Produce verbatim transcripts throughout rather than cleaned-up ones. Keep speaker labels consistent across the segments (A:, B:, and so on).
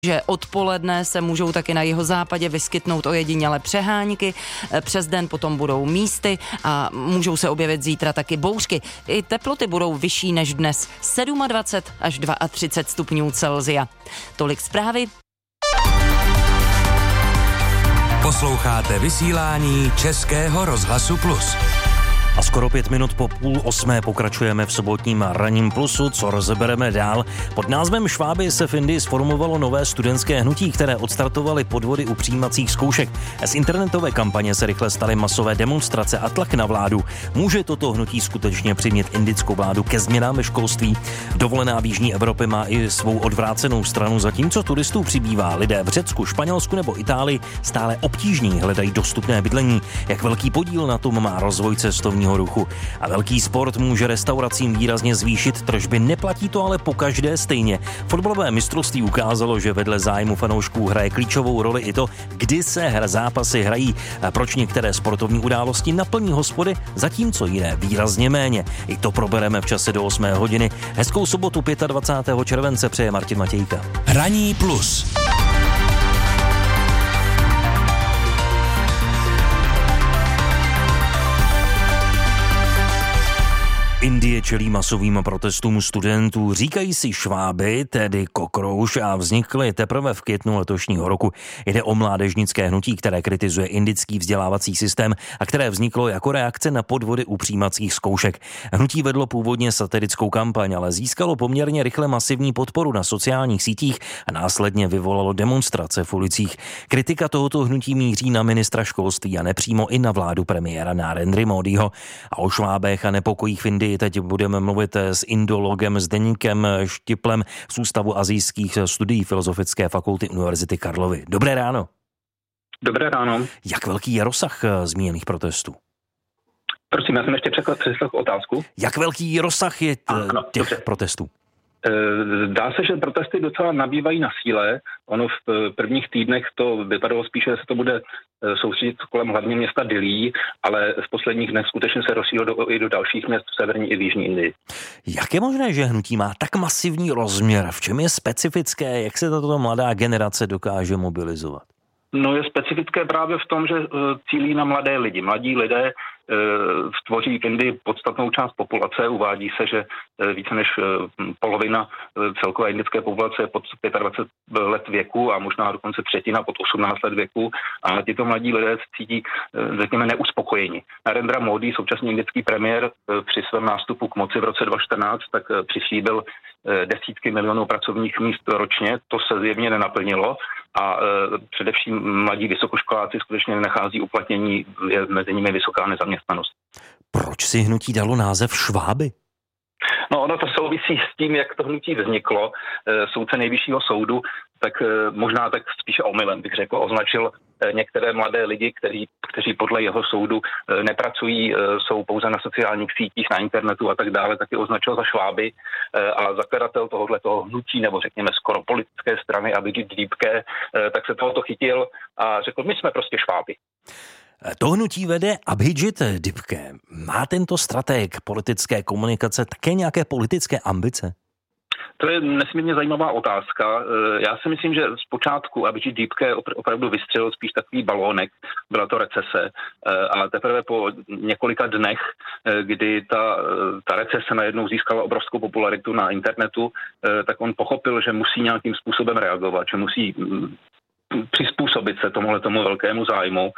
A: že odpoledne se můžou taky na jihozápadě vyskytnout ojedinělé přehánky, přes den potom budou místy a můžou se objevit zítra taky bouřky. I teploty budou vyšší než dnes, dvacet sedm až třicet dva stupňů Celsia. Tolik zprávy.
B: Posloucháte vysílání Českého rozhlasu Plus.
C: A skoro pět minut po půl osmé pokračujeme v sobotním ranním plusu, co rozebereme dál. Pod názvem Šváby se v Indii sformovalo nové studentské hnutí, které odstartovaly podvody u přijímacích zkoušek. Z internetové kampaně se rychle staly masové demonstrace a tlak na vládu. Může toto hnutí skutečně přimět indickou vládu ke změnám ve školství? Dovolená v jižní Evropě má i svou odvrácenou stranu, zatímco turistů přibývá. Lidé v Řecku, Španělsku nebo Itálii stále obtížněji hledají dostupné bydlení. Jak velký podíl na tom má rozvoj cestovní ruchu. A velký sport může restauracím výrazně zvýšit tržby, neplatí to ale pokaždé stejně. Fotbalové mistrovství ukázalo, že vedle zájmu fanoušků hraje klíčovou roli i to, kdy se hra zápasy hrají a proč některé sportovní události naplní hospody, zatímco jiné výrazně méně. I to probereme v čase do osmé hodiny. Hezkou sobotu dvacátého pátého července přeje Martin Matějka.
B: Ranní plus.
C: Indie čelí masovým protestům studentů. Říkají si Šváby, tedy kokrouš, a vznikly teprve v květnu letošního roku. Jde o mládežnické hnutí, které kritizuje indický vzdělávací systém a které vzniklo jako reakce na podvody u přijímacích zkoušek. Hnutí vedlo původně satirickou kampaň, ale získalo poměrně rychle masivní podporu na sociálních sítích a následně vyvolalo demonstrace v ulicích. Kritika tohoto hnutí míří na ministra školství a nepřímo i na vládu premiéra Narendry Modiho. A o Švábech a nepokojích v Indii teď budeme mluvit s indologem Zdeňkem Štiplem z Ústavu asijských studií Filozofické fakulty Univerzity Karlovy. Dobré ráno.
D: Dobré ráno.
C: Jak velký je rozsah zmíněných protestů?
D: Prosím, já jsem ještě přeslechl otázku.
C: Jak velký rozsah je t-
D: ano,
C: těch
D: dobře.
C: protestů?
D: Dá se, že protesty docela nabývají na síle. Ono v prvních týdnech to vypadalo spíše, že se to bude soustředit kolem hlavního města Dillí, ale v posledních dnech skutečně se rozšířilo do, i do dalších měst v severní i v jižní Indii.
C: Jak je možné, že hnutí má tak masivní rozměr? V čem je specifické? Jak se tato mladá generace dokáže mobilizovat?
D: No, je specifické právě v tom, že cílí na mladé lidi. Mladí lidé tvoří v Indii podstatnou část populace. Uvádí se, že více než polovina celkové indické populace je pod dvacet pět let věku a možná dokonce třetina pod osmnáct let věku. A tyto mladí lidé se cítí, řekněme, neuspokojeni. Narendra Modi, současný indický premiér, při svém nástupu k moci v roce dva tisíce čtrnáct, tak přislíbil desítky milionů pracovních míst ročně. To se zjevně nenaplnilo a e, především mladí vysokoškoláci skutečně nenachází uplatnění, je mezi nimi vysoká nezaměstnanost.
C: Proč si hnutí dalo název Šváby?
D: No, ono to souvisí s tím, jak to hnutí vzniklo. E, soudce nejvyššího soudu, tak e, možná tak spíše omylem bych řekl, označil e, některé mladé lidi, kteří, kteří podle jeho soudu e, nepracují, e, jsou pouze na sociálních sítích, na internetu a tak dále, taky označil za Šváby e, a zakladatel tohoto hnutí, nebo řekněme skoro politické strany Abhijit Dipke, e, tak se tohoto chytil a řekl, my jsme prostě Šváby.
C: To hnutí vede Abhijit Dipke. Má tento stratég politické komunikace také nějaké politické ambice?
D: To je nesmírně zajímavá otázka. Já si myslím, že zpočátku Abhijit Dipke opravdu vystřelil spíš takový balónek, byla to recese, ale teprve po několika dnech, kdy ta, ta recese najednou získala obrovskou popularitu na internetu, tak on pochopil, že musí nějakým způsobem reagovat, že musí přizpůsobit se tomuhle tomu velkému zájmu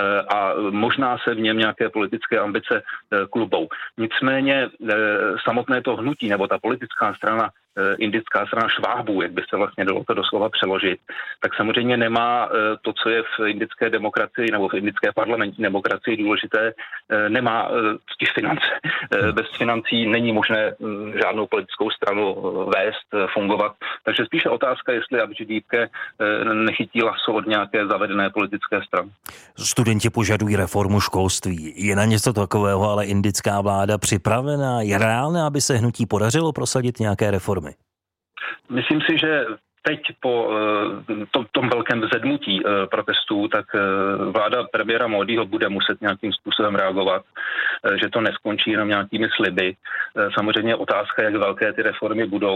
D: a možná se v něm nějaké politické ambice klubou. Nicméně samotné to hnutí nebo ta politická strana, indická strana Švábů, jak by se vlastně dalo to doslova přeložit, tak samozřejmě nemá to, co je v indické demokracii nebo v indické parlamentní demokracii důležité, nemá totiž finance. Bez financí není možné žádnou politickou stranu vést, fungovat. Takže spíše otázka, jestli Abhijit Dipke nechytí laso od nějaké zavedené politické strany.
C: Studenti požadují reformu školství. Je na něco takového ale indická vláda připravená? Je reálné, aby se hnutí podařilo prosadit nějaké reformy?
D: Myslím si, že teď po to, tom velkém vzedmutí protestů, tak vláda premiéra Modiho bude muset nějakým způsobem reagovat, že to neskončí jenom nějakými sliby. Samozřejmě otázka, jak velké ty reformy budou.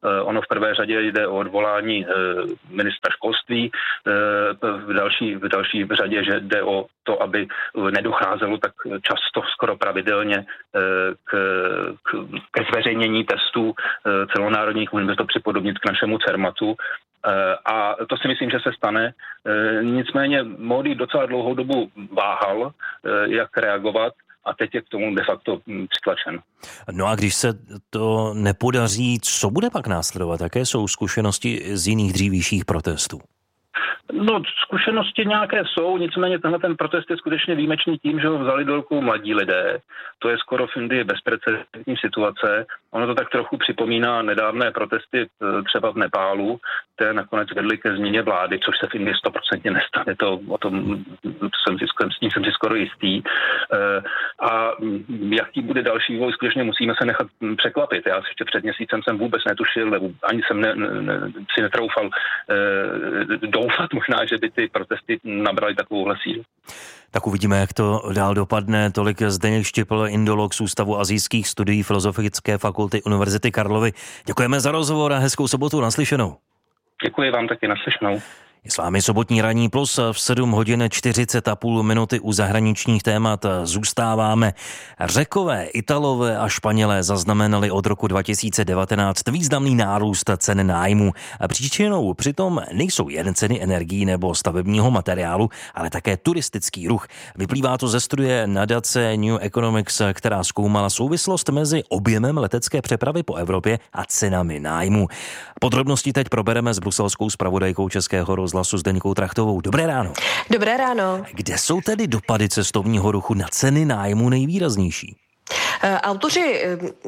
D: Ono v prvé řadě jde o odvolání ministra školství, v další, v další řadě, že jde o to, aby nedocházelo tak často, skoro pravidelně k, k, ke zveřejnění testů celonárodních, můžeme to připodobnit k našemu CERMATu. A to si myslím, že se stane. Nicméně Módi docela dlouhou dobu váhal, jak reagovat, a teď je k tomu de facto přitlačen.
C: No a když se to nepodaří, co bude pak následovat? Jaké jsou zkušenosti z jiných dřívějších protestů?
D: No, zkušenosti nějaké jsou, nicméně tenhle ten protest je skutečně výjimečný tím, že ho vzali do rukou mladí lidé. To je skoro v Indii bezprecedentní situace. Ono to tak trochu připomíná nedávné protesty třeba v Nepálu, které nakonec vedly ke změně vlády, což se v Indii stoprocentně nestane. To, o tom jsem si, s tím jsem si skoro jistý. A jaký bude další vývoj, skutečně musíme se nechat překvapit. Já si ještě před měsícem jsem vůbec netušil, ani jsem ne, ne, si netroufal doufat možná, že by ty protesty nabraly takovouhle sílu.
C: Tak uvidíme, jak to dál dopadne. Tolik Zdeněk Štipl, indolog z Ústavu asijských studií Filozofické fakulty Univerzity Karlovy. Děkujeme za rozhovor a hezkou sobotu, naslyšenou.
D: Děkuji vám taky, naslyšenou.
C: Je s vámi sobotní ranní plus v sedm hodin čtyřicet a půl minuty u zahraničních témat zůstáváme. Řekové, Italové a Španělé zaznamenali od roku dva tisíce devatenáct významný nárůst cen nájmu. Příčinou přitom nejsou jen ceny energií nebo stavebního materiálu, ale také turistický ruch. Vyplývá to ze studie nadace New Economics, která zkoumala souvislost mezi objemem letecké přepravy po Evropě a cenami nájmu. Podrobnosti teď probereme s bruselskou zpravodajkou Českého rozhlasu Zdeňkou Trachtovou. Dobré ráno.
E: Dobré ráno.
C: Kde jsou tedy dopady cestovního ruchu na ceny nájmu nejvýraznější?
E: Autoři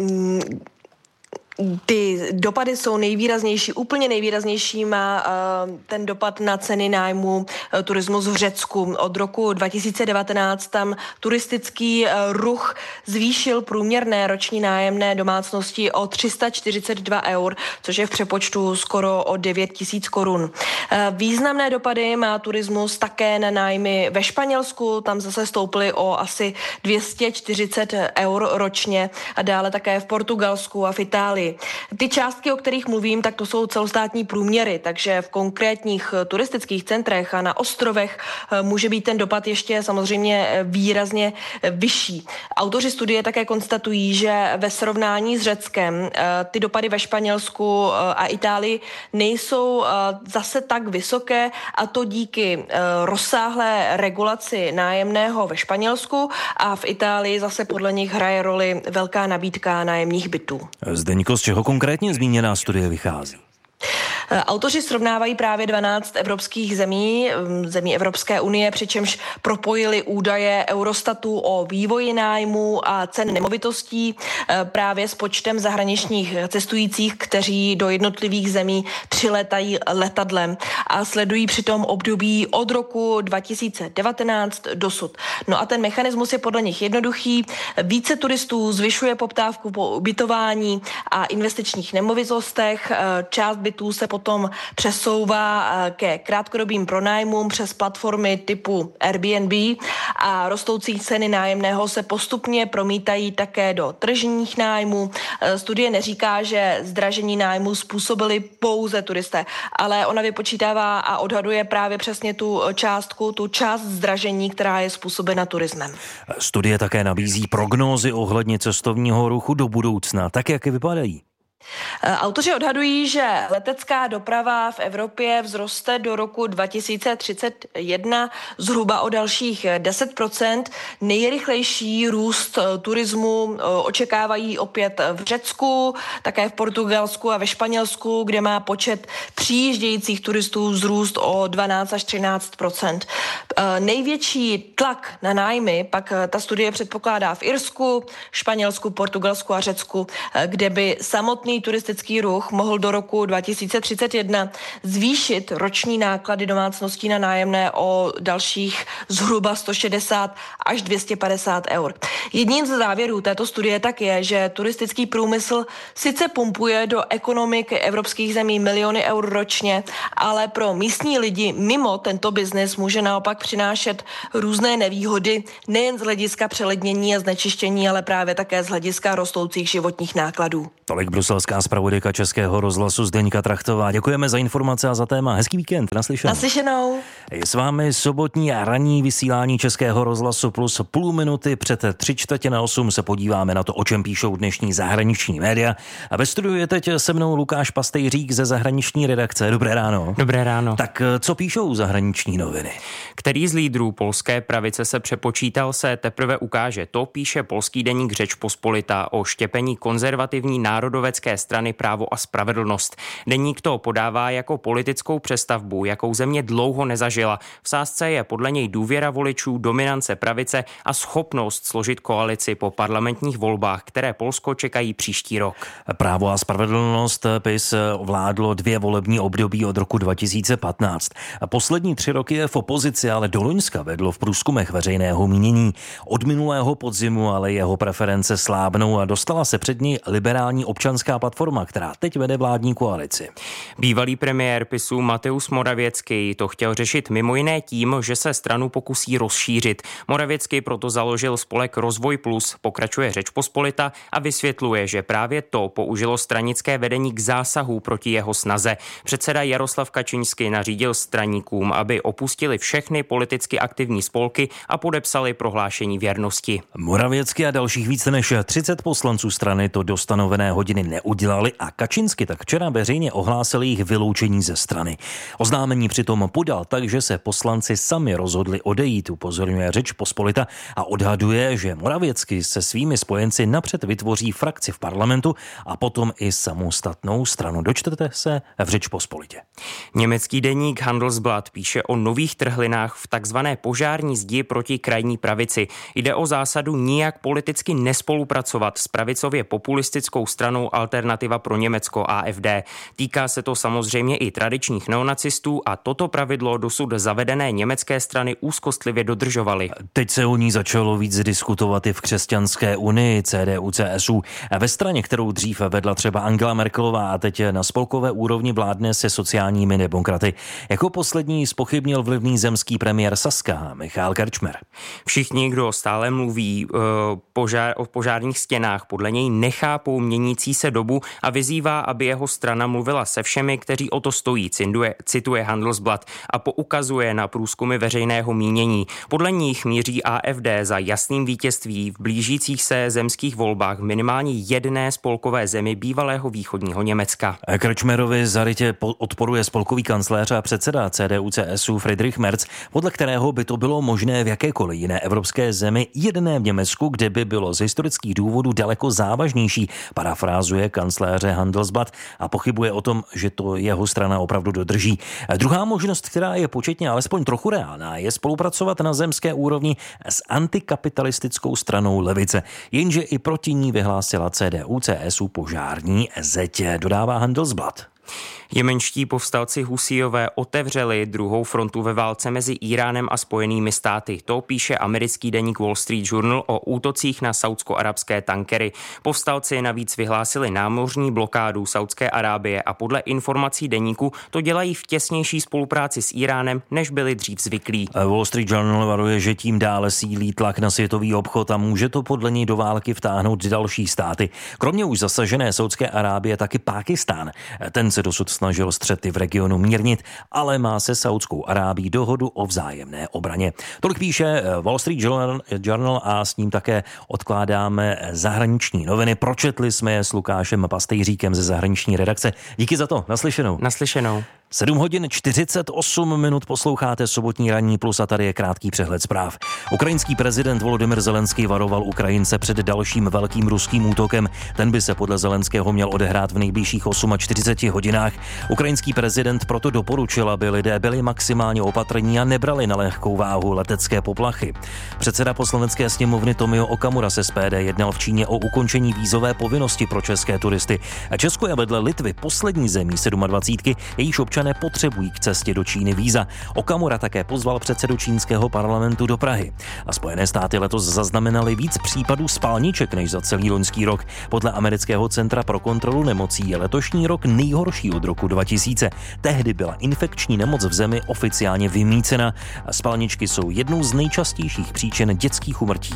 E: Ty dopady jsou nejvýraznější, úplně nejvýraznější má uh, ten dopad na ceny nájmu uh, turismus v Řecku. Od roku dva tisíce devatenáct tam turistický uh, ruch zvýšil průměrné roční nájemné domácnosti o tři sta čtyřicet dva eur, což je v přepočtu skoro o devět tisíc korun. Uh, významné dopady má turismus také na nájmy ve Španělsku, tam zase stouply o asi dvě stě čtyřicet eur ročně a dále také v Portugalsku a v Itálii. Ty částky, o kterých mluvím, tak to jsou celostátní průměry, takže v konkrétních turistických centrech a na ostrovech může být ten dopad ještě samozřejmě výrazně vyšší. Autoři studie také konstatují, že ve srovnání s Řeckem ty dopady ve Španělsku a Itálii nejsou zase tak vysoké, a to díky rozsáhlé regulaci nájemného ve Španělsku, a v Itálii zase podle nich hraje roli velká nabídka nájemních bytů.
C: Zdeňko, z čeho konkrétně zmíněná studie vychází?
E: Autoři srovnávají právě dvanáct evropských zemí, zemí Evropské unie, přičemž propojili údaje Eurostatu o vývoji nájmu a cen nemovitostí právě s počtem zahraničních cestujících, kteří do jednotlivých zemí přilétají letadlem a sledují přitom období od roku dva tisíce devatenáct dosud. No a ten mechanismus je podle nich jednoduchý. Více turistů zvyšuje poptávku po ubytování a investičních nemovitostech. Část bytů se potom přesouvá ke krátkodobým pronájmům přes platformy typu Airbnb a rostoucí ceny nájemného se postupně promítají také do tržních nájmů. Studie neříká, že zdražení nájmu způsobili pouze turisté, ale ona vypočítává a odhaduje právě přesně tu částku, tu část zdražení, která je způsobena turismem.
C: Studie také nabízí prognózy ohledně cestovního ruchu do budoucna, tak jak vypadají.
E: Autoři odhadují, že letecká doprava v Evropě vzroste do roku dva tisíce třicet jedna zhruba o dalších deset procent. Nejrychlejší růst turismu očekávají opět v Řecku, také v Portugalsku a ve Španělsku, kde má počet přijíždějících turistů vzrůst o dvanáct až třináct procent. Největší tlak na nájmy pak ta studie předpokládá v Irsku, Španělsku, Portugalsku a Řecku, kde by samotný turistický ruch mohl do roku dva tisíce třicet jedna zvýšit roční náklady domácností na nájemné o dalších zhruba sto šedesát až dvě stě padesát eur. Jedním z závěrů této studie tak je, že turistický průmysl sice pumpuje do ekonomiky evropských zemí miliony eur ročně, ale pro místní lidi mimo tento biznis může naopak přinášet různé nevýhody, nejen z hlediska přelednění a znečištění, ale právě také z hlediska rostoucích životních nákladů.
C: Tolik bruselská zpravodajka Českého rozhlasu Zdeňka Trachtová. Děkujeme za informace a za téma. Hezký víkend. Naslyšenou.
E: Naslyšenou.
C: Je s vámi sobotní a ranní vysílání Českého rozhlasu Plus. Půl minuty před tři čtvrtě na osm se podíváme na to, o čem píšou dnešní zahraniční média. A ve studiu je teď se mnou Lukáš Pastejřík ze zahraniční redakce. Dobré ráno.
F: Dobré ráno.
C: Tak co píšou zahraniční noviny?
F: Který z lídrů polské pravice se přepočítal, se teprve ukáže. To píše polský deník Řečpospolita o štěpení konzervativní národovecké strany Právo a spravedlnost. Deník to podává jako politickou přestavbu, jakou země dlouho nezažila. V sázce je podle něj důvěra voličů, dominance pravice a schopnost složit koalici po parlamentních volbách, které Polsko čekají příští rok.
C: Právo a spravedlnost P I S ovládlo dvě volební období od roku dva tisíce patnáct. Poslední tři roky je v opozici, ale do loňska vedlo v průzkumech veřejného mínění. Od minulého podzimu ale jeho preference slábnou a dostala se před ní liberální občanská platforma, která teď vede vládní koalici.
F: Bývalý premiér P I S u Mateusz Morawiecki to chtěl řešit mimo jiné tím, že se stranu pokusí rozšířit. Morawiecki proto založil spolek Rozvoj plus, pokračuje Řečpospolita a vysvětluje, že právě to použilo stranické vedení k zásahu proti jeho snaze. Předseda Jaroslav Kaczyński nařídil straníkům, aby opustili všechny politicky aktivní spolky a podepsali prohlášení věrnosti.
C: Morawiecki a dalších více než třicet poslanců strany to do stanovené hodiny neudělali a Kaczyński tak včera veřejně ohlásil jejich vyloučení ze strany. Oznámení přitom podal tak, že se poslanci sami rozhodli odejít, upozorňuje Řečpospolita a odhaduje, že Morawiecki se svými spojenci napřed vytvoří frakci v parlamentu a potom i samostatnou stranu. Dočtete se v Řečpospolitě.
F: Německý deník Handelsblatt píše o nových trhlinách v takzvané požární zdi proti krajní pravici. Jde o zásadu nijak politicky nespolupracovat s pravicově populistickou stranou Alternativa pro Německo A F D. Týká se to samozřejmě i tradičních neonacistů a toto pravidlo dosud zavedené německé strany úzkostlivě dodržovaly.
C: Teď se o ní začalo víc diskutovat i v Křesťanské unii C D U C S U. Ve straně, kterou dřív vedla třeba Angela Merkelová a teď na spolkové úrovni vládne se sociálními demokraty. Jako poslední zpochybnil vlivný zemský premiér Saska Michal Kretschmer.
F: Všichni, kdo stále mluví uh, požár, o požárních stěnách, podle něj nechápou měnící se dobu a vyzývá, aby jeho strana mluvila se všemi, kteří o to stojí, cituje, cituje Handelsblatt a poukazuje na průzkumy veřejného mínění. Podle nich míří A F D za jasným vítězství v blížících se zemských volbách v minimálně jedné spolkové zemi bývalého východního Německa.
C: Kretschmerovi zarytě odporuje spolkový kancléř a předseda C D U C S U Friedrich Merz, podle kterého by to bylo možné v jakékoliv jiné evropské zemi, jedné v Německu, kde by bylo z historických důvodů daleko závažnější, parafrázuje kancléře Handelsblatt a pochybuje o tom, že to jeho strana opravdu dodrží. Druhá možnost, která je početně alespoň trochu reálná, je spolupracovat na zemské úrovni s antikapitalistickou stranou levice, jenže i proti ní vyhlásila C D U C S U požární zeď, dodává Handelsblatt.
F: Jemenští povstalci Husíjové otevřeli druhou frontu ve válce mezi Íránem a Spojenými státy. To píše americký deník Wall Street Journal o útocích na saúdsko-arabské tankery. Povstalci navíc vyhlásili námořní blokádu Saúdské Arábie a podle informací deníku to dělají v těsnější spolupráci s Íránem, než byli dřív zvyklí.
C: Wall Street Journal varuje, že tím dále sílí tlak na světový obchod a může to podle něj do války vtáhnout další státy. Kromě už zasažené Saúdské Arábie taky Pákistán. Ten se dosud snažil střety v regionu mírnit, ale má se Saúdskou Arábií dohodu o vzájemné obraně. Tolik píše Wall Street Journal a s ním také odkládáme zahraniční noviny. Pročetli jsme je s Lukášem Pastejříkem ze zahraniční redakce. Díky za to. Naslyšenou.
F: Naslyšenou.
C: sedm hodin čtyřicet osm minut posloucháte sobotní ranní plus a tady je krátký přehled zpráv. Ukrajinský prezident Volodymyr Zelenský varoval Ukrajince před dalším velkým ruským útokem. Ten by se podle Zelenského měl odehrát v nejbližších čtyřiceti osmi hodinách. Ukrajinský prezident proto doporučil, aby lidé byli maximálně opatrní a nebrali na lehkou váhu letecké poplachy. Předseda poslanecké sněmovny Tomio Okamura z S P D jednal v Číně o ukončení vízové povinnosti pro české turisty. Česko je vedle Litvy poslední zemí dvacítky, jejíž občané občané potřebují k cestě do Číny víza. Okamura také pozval předsedu čínského parlamentu do Prahy. A Spojené státy letos zaznamenaly víc případů spalniček než za celý loňský rok. Podle amerického centra pro kontrolu nemocí je letošní rok nejhorší od roku dva tisíce. Tehdy byla infekční nemoc v zemi oficiálně vymýcena a spalničky jsou jednou z nejčastějších příčin dětských úmrtí.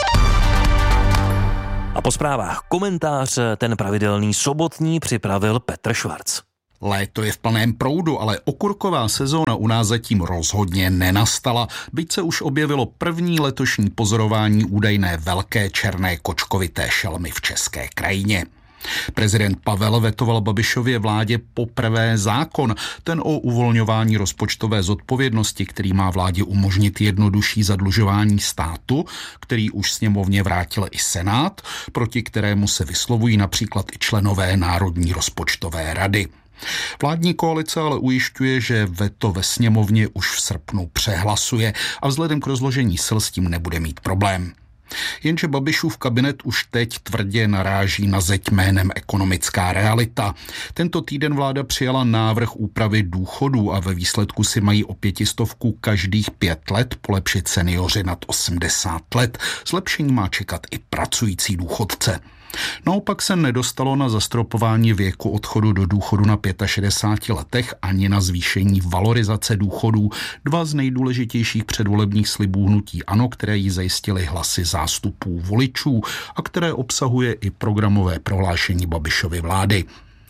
C: A po zprávách komentář, ten pravidelný sobotní, připravil Petr Švarc.
G: Léto je v plném proudu, ale okurková sezóna u nás zatím rozhodně nenastala, byť se už objevilo první letošní pozorování údajné velké černé kočkovité šelmy v české krajině. Prezident Pavel vetoval Babišově vládě poprvé zákon, ten o uvolňování rozpočtové zodpovědnosti, který má vládě umožnit jednodušší zadlužování státu, který už sněmovně vrátil i Senát, proti kterému se vyslovují například i členové Národní rozpočtové rady. Vládní koalice ale ujišťuje, že veto ve sněmovně už v srpnu přehlasuje a vzhledem k rozložení sil s tím nebude mít problém. Jenže Babišův kabinet už teď tvrdě naráží na zeď jménem ekonomická realita. Tento týden vláda přijala návrh úpravy důchodů a ve výsledku si mají o pětistovku každých pět let polepšit seniori nad osmdesát let. Zlepšení má čekat i pracující důchodce. Naopak se nedostalo na zastropování věku odchodu do důchodu na šedesáti pěti letech ani na zvýšení valorizace důchodů, dva z nejdůležitějších předvolebních slibů hnutí ANO, které jí zajistily hlasy zástupů voličů a které obsahuje i programové prohlášení Babišovy vlády.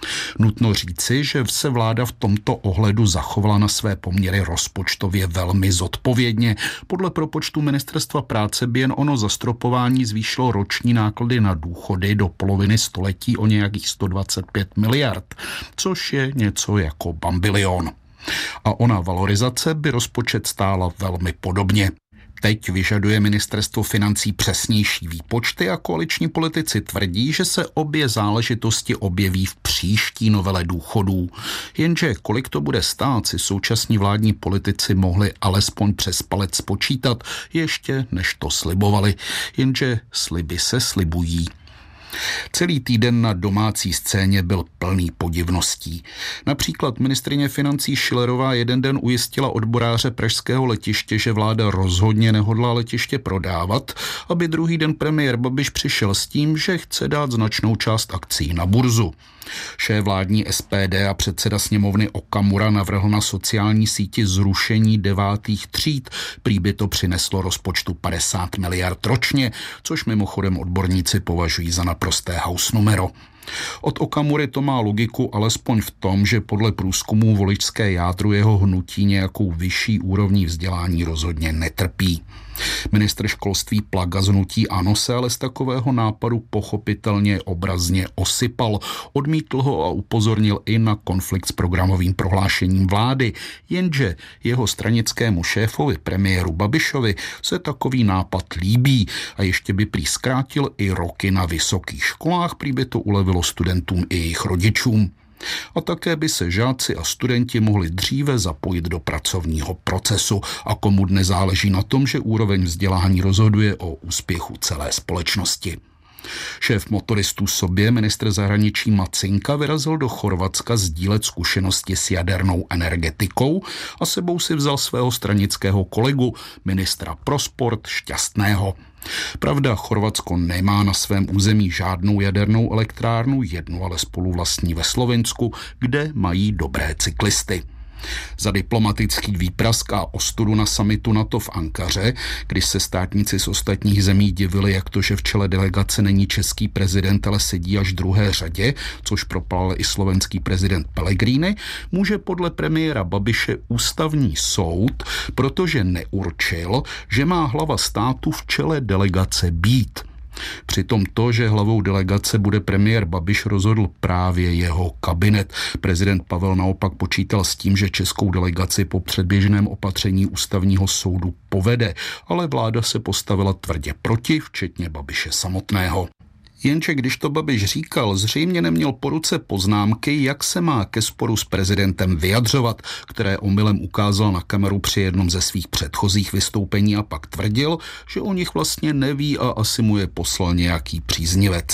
G: Nutno říci, že se vláda v tomto ohledu zachovala na své poměry rozpočtově velmi zodpovědně. Podle propočtu Ministerstva práce by jen ono zastropování zvýšilo roční náklady na důchody do poloviny století o nějakých sto dvacet pět miliard, což je něco jako bambilion. A ona valorizace by rozpočet stála velmi podobně. Teď vyžaduje ministerstvo financí přesnější výpočty a koaliční politici tvrdí, že se obě záležitosti objeví v příští novele důchodů. Jenže kolik to bude stát, si současní vládní politici mohli alespoň přes palec spočítat, ještě než to slibovali. Jenže sliby se slibují. Celý týden na domácí scéně byl plný podivností. Například ministryně financí Schillerová jeden den ujistila odboráře pražského letiště, že vláda rozhodně nehodlá letiště prodávat, aby druhý den premiér Babiš přišel s tím, že chce dát značnou část akcií na burzu. Šéf vládní S P D a předseda sněmovny Okamura navrhl na sociální síti zrušení devátých tříd. Prý by to přineslo rozpočtu padesát miliard ročně, což mimochodem odborníci považují za naprosté hausnumero. Od Okamury to má logiku alespoň v tom, že podle průzkumů voličské jádro jeho hnutí nějakou vyšší úrovní vzdělání rozhodně netrpí. Ministr školství Plaga z hnutí ANO se ale z takového nápadu pochopitelně obrazně osypal. Odmítl ho a upozornil i na konflikt s programovým prohlášením vlády. Jenže jeho stranickému šéfovi, premiéru Babišovi, se takový nápad líbí a ještě by prý zkrátil i roky na vysokých školách, prý by to ulevilo studentům i jejich rodičům. A také by se žáci a studenti mohli dříve zapojit do pracovního procesu a komu dnes záleží na tom, že úroveň vzdělání rozhoduje o úspěchu celé společnosti. Šéf motoristů sobě, ministr zahraničí Macinka, vyrazil do Chorvatska sdílet zkušenosti s jadernou energetikou a sebou si vzal svého stranického kolegu, ministra pro sport Šťastného. Pravda, Chorvatsko nemá na svém území žádnou jadernou elektrárnu, jednu ale spolu vlastní ve Slovinsku, kde mají dobré cyklisty. Za diplomatický výprask a ostudu na summitu NATO v Ankaře, když se státníci z ostatních zemí divili, jak to, že v čele delegace není český prezident, ale sedí až v druhé řadě, což propal i slovenský prezident Pellegrini, může podle premiéra Babiše ústavní soud, protože neurčil, že má hlava státu v čele delegace být. Přitom to, že hlavou delegace bude premiér Babiš, rozhodl právě jeho kabinet. Prezident Pavel naopak počítal s tím, že českou delegaci po předběžném opatření ústavního soudu povede, ale vláda se postavila tvrdě proti, včetně Babiše samotného. Jenže když to Babiš říkal, zřejmě neměl po ruce poznámky, jak se má ke sporu s prezidentem vyjadřovat, které omylem ukázal na kameru při jednom ze svých předchozích vystoupení a pak tvrdil, že o nich vlastně neví a asi mu je poslal nějaký příznivec.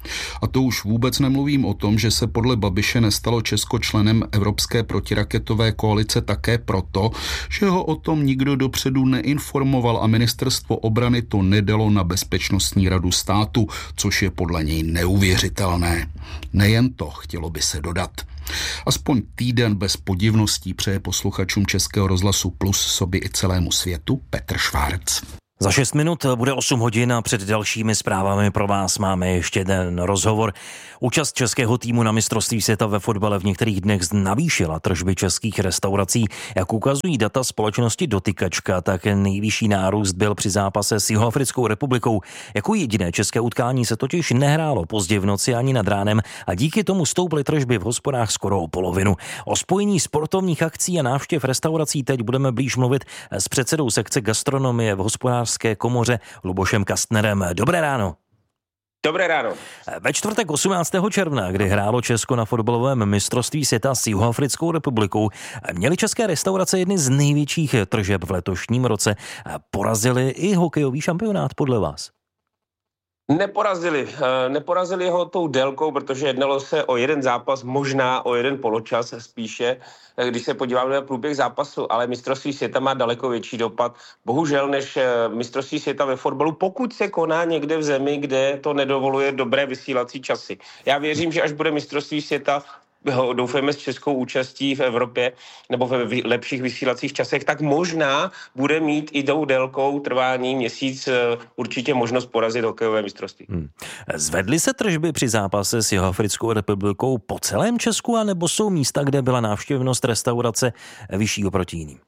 G: A to už vůbec nemluvím o tom, že se podle Babiše nestalo Česko členem Evropské protiraketové koalice také proto, že ho o tom nikdo dopředu neinformoval a ministerstvo obrany to nedalo na Bezpečnostní radu státu, což je podle něj neuvěřitelné. Nejen to, chtělo by se dodat. Aspoň týden bez podivností přeje posluchačům Českého rozhlasu Plus sobě i celému světu Petr Švárc.
C: Za šest minut bude osm hodin a před dalšími zprávami pro vás máme ještě jeden rozhovor. Účast českého týmu na mistrovství světa ve fotbale v některých dnech navýšila tržby českých restaurací. Jak ukazují data společnosti Dotykačka, tak nejvyšší nárůst byl při zápase s Jihoafrickou republikou. Jako jediné české utkání se totiž nehrálo pozdě v noci ani nad ránem a díky tomu stouply tržby v hospodách skoro o polovinu. O spojení sportovních akcí a návštěv restaurací teď budeme blíž mluvit s předsedou sekce gastronomie v Hospodářské komoře Lubošem Kastnerem. Dobré ráno.
H: Dobré ráno.
C: Ve čtvrtek osmnáctého června, kdy hrálo Česko na fotbalovém mistrovství světa s Jihoafrickou republikou, měly české restaurace jedny z největších tržeb v letošním roce. Porazili i hokejový šampionát podle vás?
H: Neporazili. Neporazili ho tou délkou, protože jednalo se o jeden zápas, možná o jeden poločas spíše, když se podíváme na průběh zápasu, ale mistrovství světa má daleko větší dopad. Bohužel než mistrovství světa ve fotbalu, pokud se koná někde v zemi, kde to nedovoluje dobré vysílací časy. Já věřím, že až bude mistrovství světa, doufejme s českou účastí v Evropě nebo ve lepších vysílacích časech, tak možná bude mít i tou délkou trvání měsíc určitě možnost porazit hokejové mistrovství. Hmm.
C: Zvedly se tržby při zápase s Jihoafrickou republikou po celém Česku, anebo jsou místa, kde byla návštěvnost restaurace vyšší oproti jiným?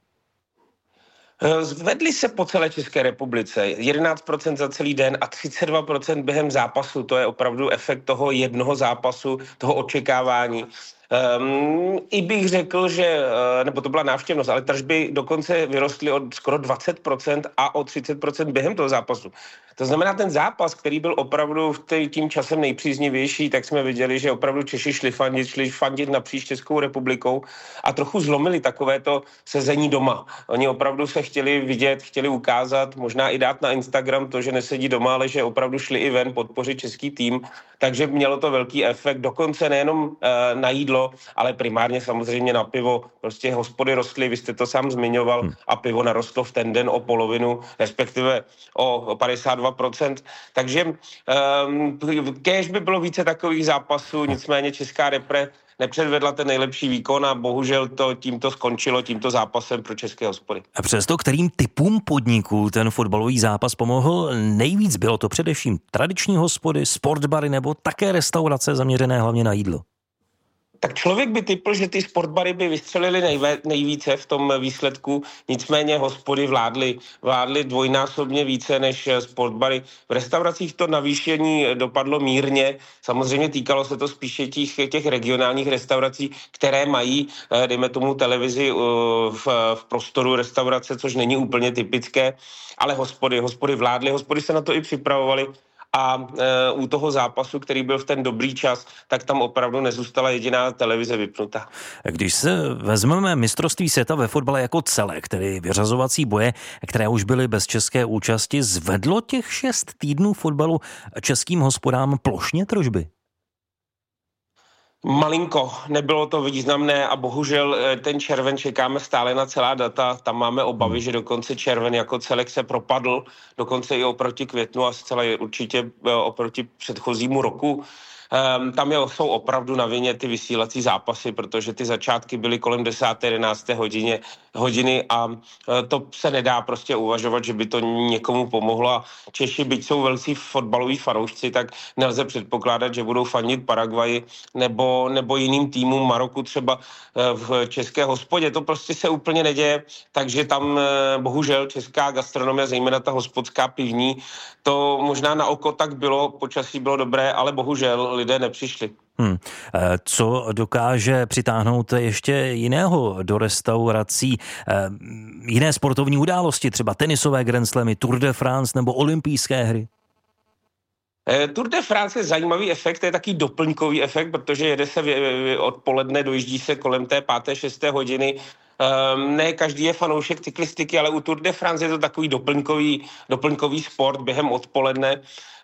H: Zvedly se po celé České republice, jedenáct procent za celý den a třicet dva procent během zápasu. To je opravdu efekt toho jednoho zápasu, toho očekávání. Um, I bych řekl, že, nebo to byla návštěvnost, ale tržby dokonce vyrostly o skoro dvacet procent a o třicet procent během toho zápasu. To znamená, ten zápas, který byl opravdu tím časem nejpříznivější, tak jsme viděli, že opravdu Češi šli fandit, šli fandit napříč Českou republikou a trochu zlomili takovéto sezení doma. Oni opravdu se chtěli vidět, chtěli ukázat, možná i dát na Instagram to, že nesedí doma, ale že opravdu šli i ven podpořit český tým. Takže mělo to velký efekt, dokonce nejenom e, na jídlo, ale primárně samozřejmě na pivo. Prostě hospody rostly, vy jste to sám zmiňoval, hmm. a pivo narostlo v ten den o polovinu, respektive o, o padesát dva procent. Takže um, kéž by bylo více takových zápasů, nicméně česká repre nepředvedla ten nejlepší výkon a bohužel to tímto skončilo, tímto zápasem pro české hospody.
C: A přesto kterým typům podniků ten fotbalový zápas pomohl nejvíc? Bylo to především tradiční hospody, sportbary nebo také restaurace zaměřené hlavně na jídlo?
H: Tak člověk by typl, že ty sportbary by vystřelili nejvé, nejvíce v tom výsledku, nicméně hospody vládly, vládly dvojnásobně více než sportbary. V restauracích to navýšení dopadlo mírně, samozřejmě týkalo se to spíše těch, těch regionálních restaurací, které mají, dejme tomu, televizi v, v prostoru restaurace, což není úplně typické, ale hospody, hospody vládly, hospody se na to i připravovaly. A e, u toho zápasu, který byl v ten dobrý čas, tak tam opravdu nezůstala jediná televize vypnutá.
C: Když se vezmeme mistrovství světa ve fotbale jako celek, tedy vyřazovací boje, které už byly bez české účasti, zvedlo těch šest týdnů fotbalu českým hospodám plošně tržby?
H: Malinko, nebylo to významné a bohužel ten červen čekáme stále na celá data. Tam máme obavy, že dokonce červen jako celek se propadl, dokonce i oproti květnu a zcela určitě oproti předchozímu roku. Um, tam je, jsou opravdu na vině ty vysílací zápasy, protože ty začátky byly kolem desáté, jedenácté hodině, hodiny a uh, to se nedá prostě uvažovat, že by to někomu pomohlo. A Češi, byť jsou velcí fotbaloví fanoušci, tak nelze předpokládat, že budou fandit Paraguaji nebo, nebo jiným týmům, Maroku třeba uh, v české hospodě. To prostě se úplně neděje, takže tam uh, bohužel česká gastronomie, zejména ta hospodská pivní, to možná na oko tak bylo, počasí bylo dobré, ale bohužel lidé nepřišli.
C: Hmm. Co dokáže přitáhnout ještě jiného do restaurací? Jiné sportovní události, třeba tenisové Grand Slamy, Tour de France nebo olympijské hry?
H: Tour de France je zajímavý efekt, je taky doplňkový efekt, protože jede se odpoledne, dojíždí se kolem té páté, šesté hodiny. Um, ne každý je fanoušek cyklistiky, ale u Tour de France je to takový doplňkový, doplňkový sport během odpoledne.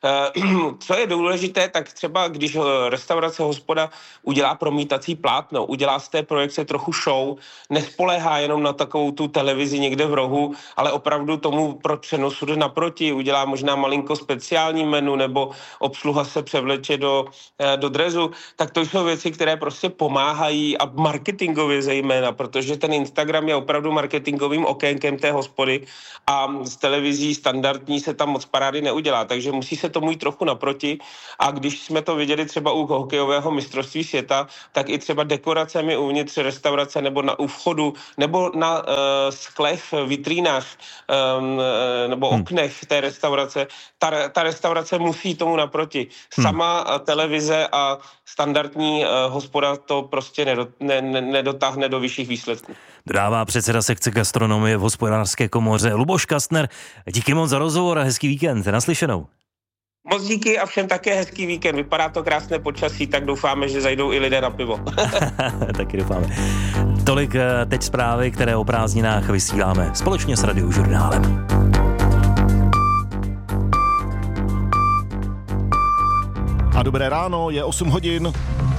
H: Co je důležité, tak třeba když restaurace, hospoda udělá promítací plátno, udělá z té projekce trochu show, nespoléhá jenom na takovou tu televizi někde v rohu, ale opravdu tomu pro přenosu jde naproti, udělá možná malinko speciální menu nebo obsluha se převleče do, do drezu, tak to jsou věci, které prostě pomáhají a marketingově zejména, protože ten Instagram je opravdu marketingovým okénkem té hospody a z televizí standardní se tam moc parády neudělá, takže musí se tomu jít trochu naproti a když jsme to viděli třeba u hokejového mistrovství světa, tak i třeba dekoracemi uvnitř restaurace nebo na u vchodu nebo na uh, sklech, vitrínách um, nebo oknech té restaurace, ta, ta restaurace musí tomu naproti. Sama hmm. televize a standardní uh, hospoda to prostě nedot, ne, ne, nedotáhne do vyšších výsledků.
C: Dodává předseda sekce gastronomie v Hospodářské komoře Luboš Kastner. Díky moc za rozhovor a hezký víkend. Naslyšenou.
H: Moc díky a všem také hezký víkend. Vypadá to krásné počasí, tak doufáme, že zajdou i lidé na pivo.
C: Taky doufáme. Tolik teď zprávy, které o prázdninách vysíláme společně s Radiožurnálem.
I: A dobré ráno, je osm hodin.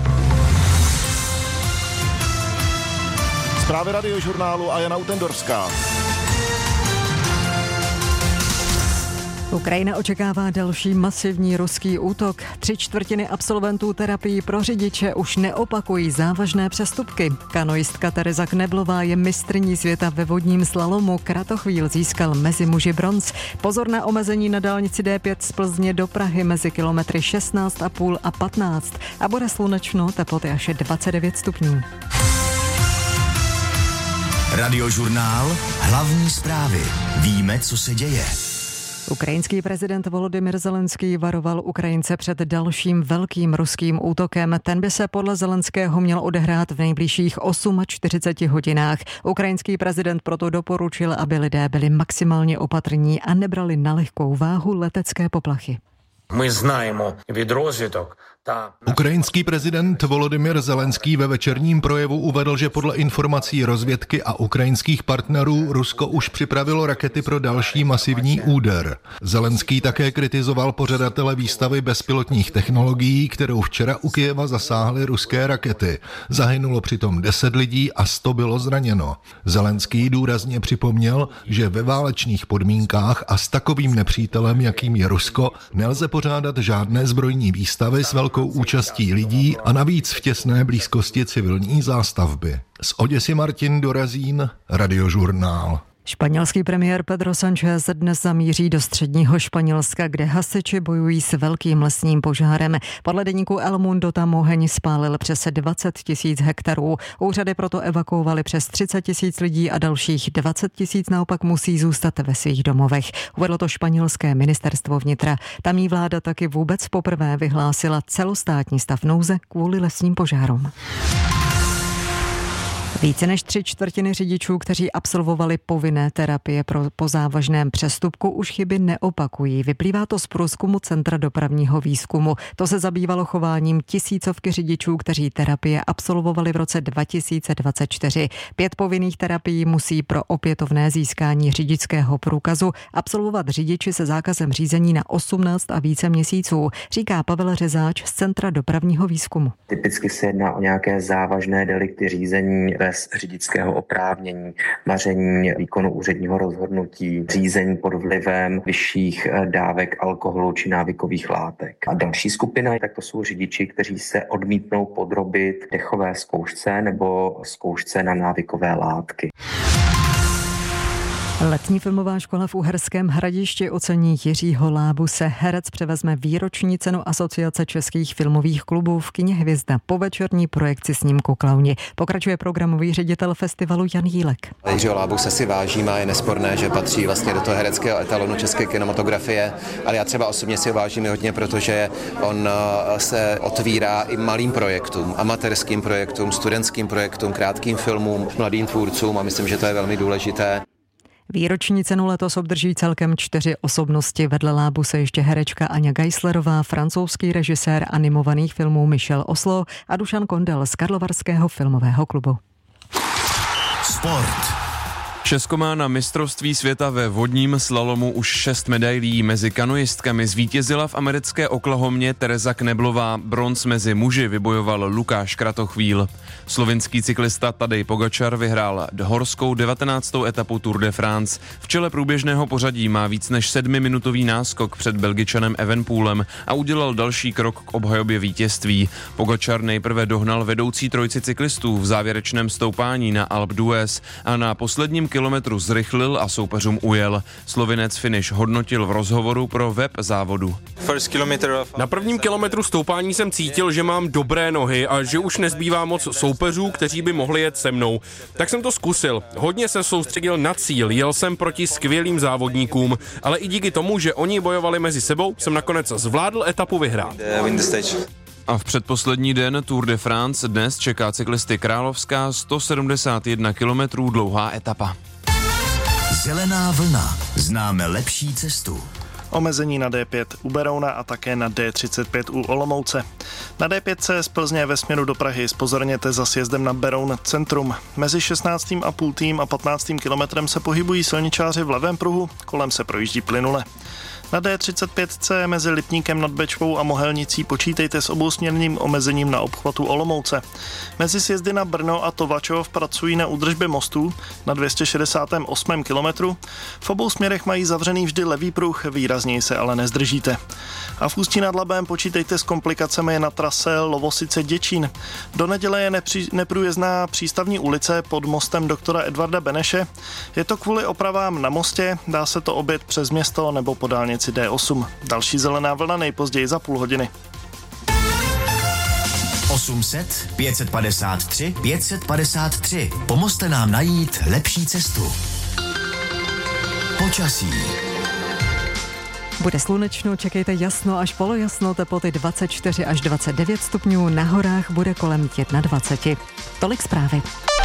I: Zprávy Radiožurnálu a Jana Utendorská.
J: Ukrajina očekává další masivní ruský útok. Tři čtvrtiny absolventů terapii pro řidiče už neopakují závažné přestupky. Kanoistka Tereza Kneblová je mistryní světa ve vodním slalomu. Kratochvíl získal mezi muži bronz. Pozor na omezení na dálnici D pět z Plzně do Prahy mezi kilometry šestnáct a půl a patnáct. A bude slunečno, teploty až dvacet devět stupňů.
B: Radiožurnál, hlavní zprávy. Víme, co se děje.
J: Ukrajinský prezident Volodymyr Zelenský varoval Ukrajince před dalším velkým ruským útokem. Ten by se podle Zelenského měl odehrát v nejbližších čtyřiceti osmi hodinách. Ukrajinský prezident proto doporučil, aby lidé byli maximálně opatrní a nebrali na lehkou váhu letecké poplachy.
K: My známe від розвідок.
I: Ukrajinský prezident Volodymyr Zelenský ve večerním projevu uvedl, že podle informací rozvědky a ukrajinských partnerů Rusko už připravilo rakety pro další masivní úder. Zelenský také kritizoval pořadatele výstavy bezpilotních technologií, kterou včera u Kyjeva zasáhly ruské rakety. Zahynulo přitom deset lidí a sto bylo zraněno. Zelenský důrazně připomněl, že ve válečných podmínkách a s takovým nepřítelem, jakým je Rusko, nelze pořádat žádné zbrojní výstavy s velkou účastí lidí a navíc v těsné blízkosti civilní zástavby. Z Oděsy Martin Dorazín, Radiožurnál.
J: Španělský premiér Pedro Sánchez dnes zamíří do středního Španělska, kde hasiči bojují s velkým lesním požárem. Podle deníku El Mundo tam oheň spálil přes dvacet tisíc hektarů. Úřady proto evakuovali přes třicet tisíc lidí a dalších dvacet tisíc naopak musí zůstat ve svých domovech. Uvedlo to španělské ministerstvo vnitra. Tamní vláda taky vůbec poprvé vyhlásila celostátní stav nouze kvůli lesním požárům. Více než tři čtvrtiny řidičů, kteří absolvovali povinné terapie pro, po závažném přestupku, už chyby neopakují. Vyplývá to z průzkumu Centra dopravního výzkumu. To se zabývalo chováním tisícovky řidičů, kteří terapie absolvovali v roce dva tisíce dvacet čtyři. Pět povinných terapií musí pro opětovné získání řidičského průkazu absolvovat řidiči se zákazem řízení na osmnáct a více měsíců, říká Pavel Řezáč z Centra dopravního výzkumu.
L: Typicky se jedná o nějaké závažné delikty řízení bez řidičského oprávnění, maření výkonu úředního rozhodnutí, řízení pod vlivem vyšších dávek alkoholu či návykových látek. A další skupina, tak to jsou řidiči, kteří se odmítnou podrobit dechové zkoušce nebo zkoušce na návykové látky.
J: Letní filmová škola v Uherském Hradišti ocení Jiřího Lábuse. Herec převezme výroční cenu Asociace českých filmových klubů v kině Hvězda po večerní projekci snímku Klauni. Pokračuje programový ředitel festivalu Jan Jílek.
M: Jiřího Lábuse si vážím a je nesporné, že patří vlastně do toho hereckého etalonu české kinematografie, ale já třeba osobně si ho vážím hodně, protože on se otvírá i malým projektům, amatérským projektům, studentským projektům, krátkým filmům, mladým tvůrcům a myslím, že to je velmi důležité.
J: Výroční cenu letos obdrží celkem čtyři osobnosti. Vedle Lábuse ještě herečka Aňa Geislerová, francouzský režisér animovaných filmů Michel Oslo a Dušan Kondel z Karlovarského filmového klubu.
B: Sport.
N: Česko má na mistrovství světa ve vodním slalomu už šest medailí. Mezi kanoistkami zvítězila v americké Oklahomě Tereza Kneblová. Bronz mezi muži vybojoval Lukáš Kratochvíl. Slovinský cyklista Tadej Pogačar vyhrál horskou devatenáctou etapu Tour de France. V čele průběžného pořadí má víc než sedmiminutový náskok před Belgičanem Evenepoelem a udělal další krok k obhajobě vítězství. Pogačar nejprve dohnal vedoucí trojici cyklistů v závěrečném stoupání na Alpe d'Huez a na posledním kilometru zrychlil a soupeřům ujel. Slovinec finish hodnotil v rozhovoru pro web závodu.
O: Na prvním kilometru stoupání jsem cítil, že mám dobré nohy a že už nezbývá moc soupeřů, kteří by mohli jet se mnou. Tak jsem to zkusil. Hodně se soustředil na cíl, jel jsem proti skvělým závodníkům, ale i díky tomu, že oni bojovali mezi sebou, jsem nakonec zvládl etapu vyhrát.
N: A v předposlední den Tour de France dnes čeká cyklisty Královská sto sedmdesát jedna kilometrů dlouhá etapa.
B: Zelená vlna. Známe lepší cestu.
P: Omezení na dé pět u Berouna a také na dé třicet pět u Olomouce. Na dé pět z Plzně ve směru do Prahy zpozorněte za sjezdem na Beroun centrum. Mezi šestnáctým a půl a patnáctým kilometrem se pohybují silničáři v levém pruhu, kolem se projíždí plynule. Na dé třicet pět mezi Lipníkem nad Bečvou a Mohelnicí počítejte s obousměrným omezením na obchvatu Olomouce. Mezi sjezdy na Brno a Tovačov pracují na údržbě mostů na dvě stě šedesát osm kilometrů. V obou směrech mají zavřený vždy levý pruh, výrazněji se ale nezdržíte. A v Ústí nad Labem počítejte s komplikacemi na trase Lovosice-Děčín. Do neděle je nepří, neprůjezdná přístavní ulice pod mostem doktora Edvarda Beneše. Je to kvůli opravám na mostě, dá se to objet přes město nebo po dálnici dé osm. Další zelená vlna nejpozději za půl hodiny.
B: osm set, pět set padesát tři, pět set padesát tři. Pomozte nám najít lepší cestu. Počasí.
J: Bude slunečno, čekejte jasno až polojasno, teploty dvacet čtyři až dvacet devět stupňů, na horách bude kolem dvacet jedna. Tolik zprávy.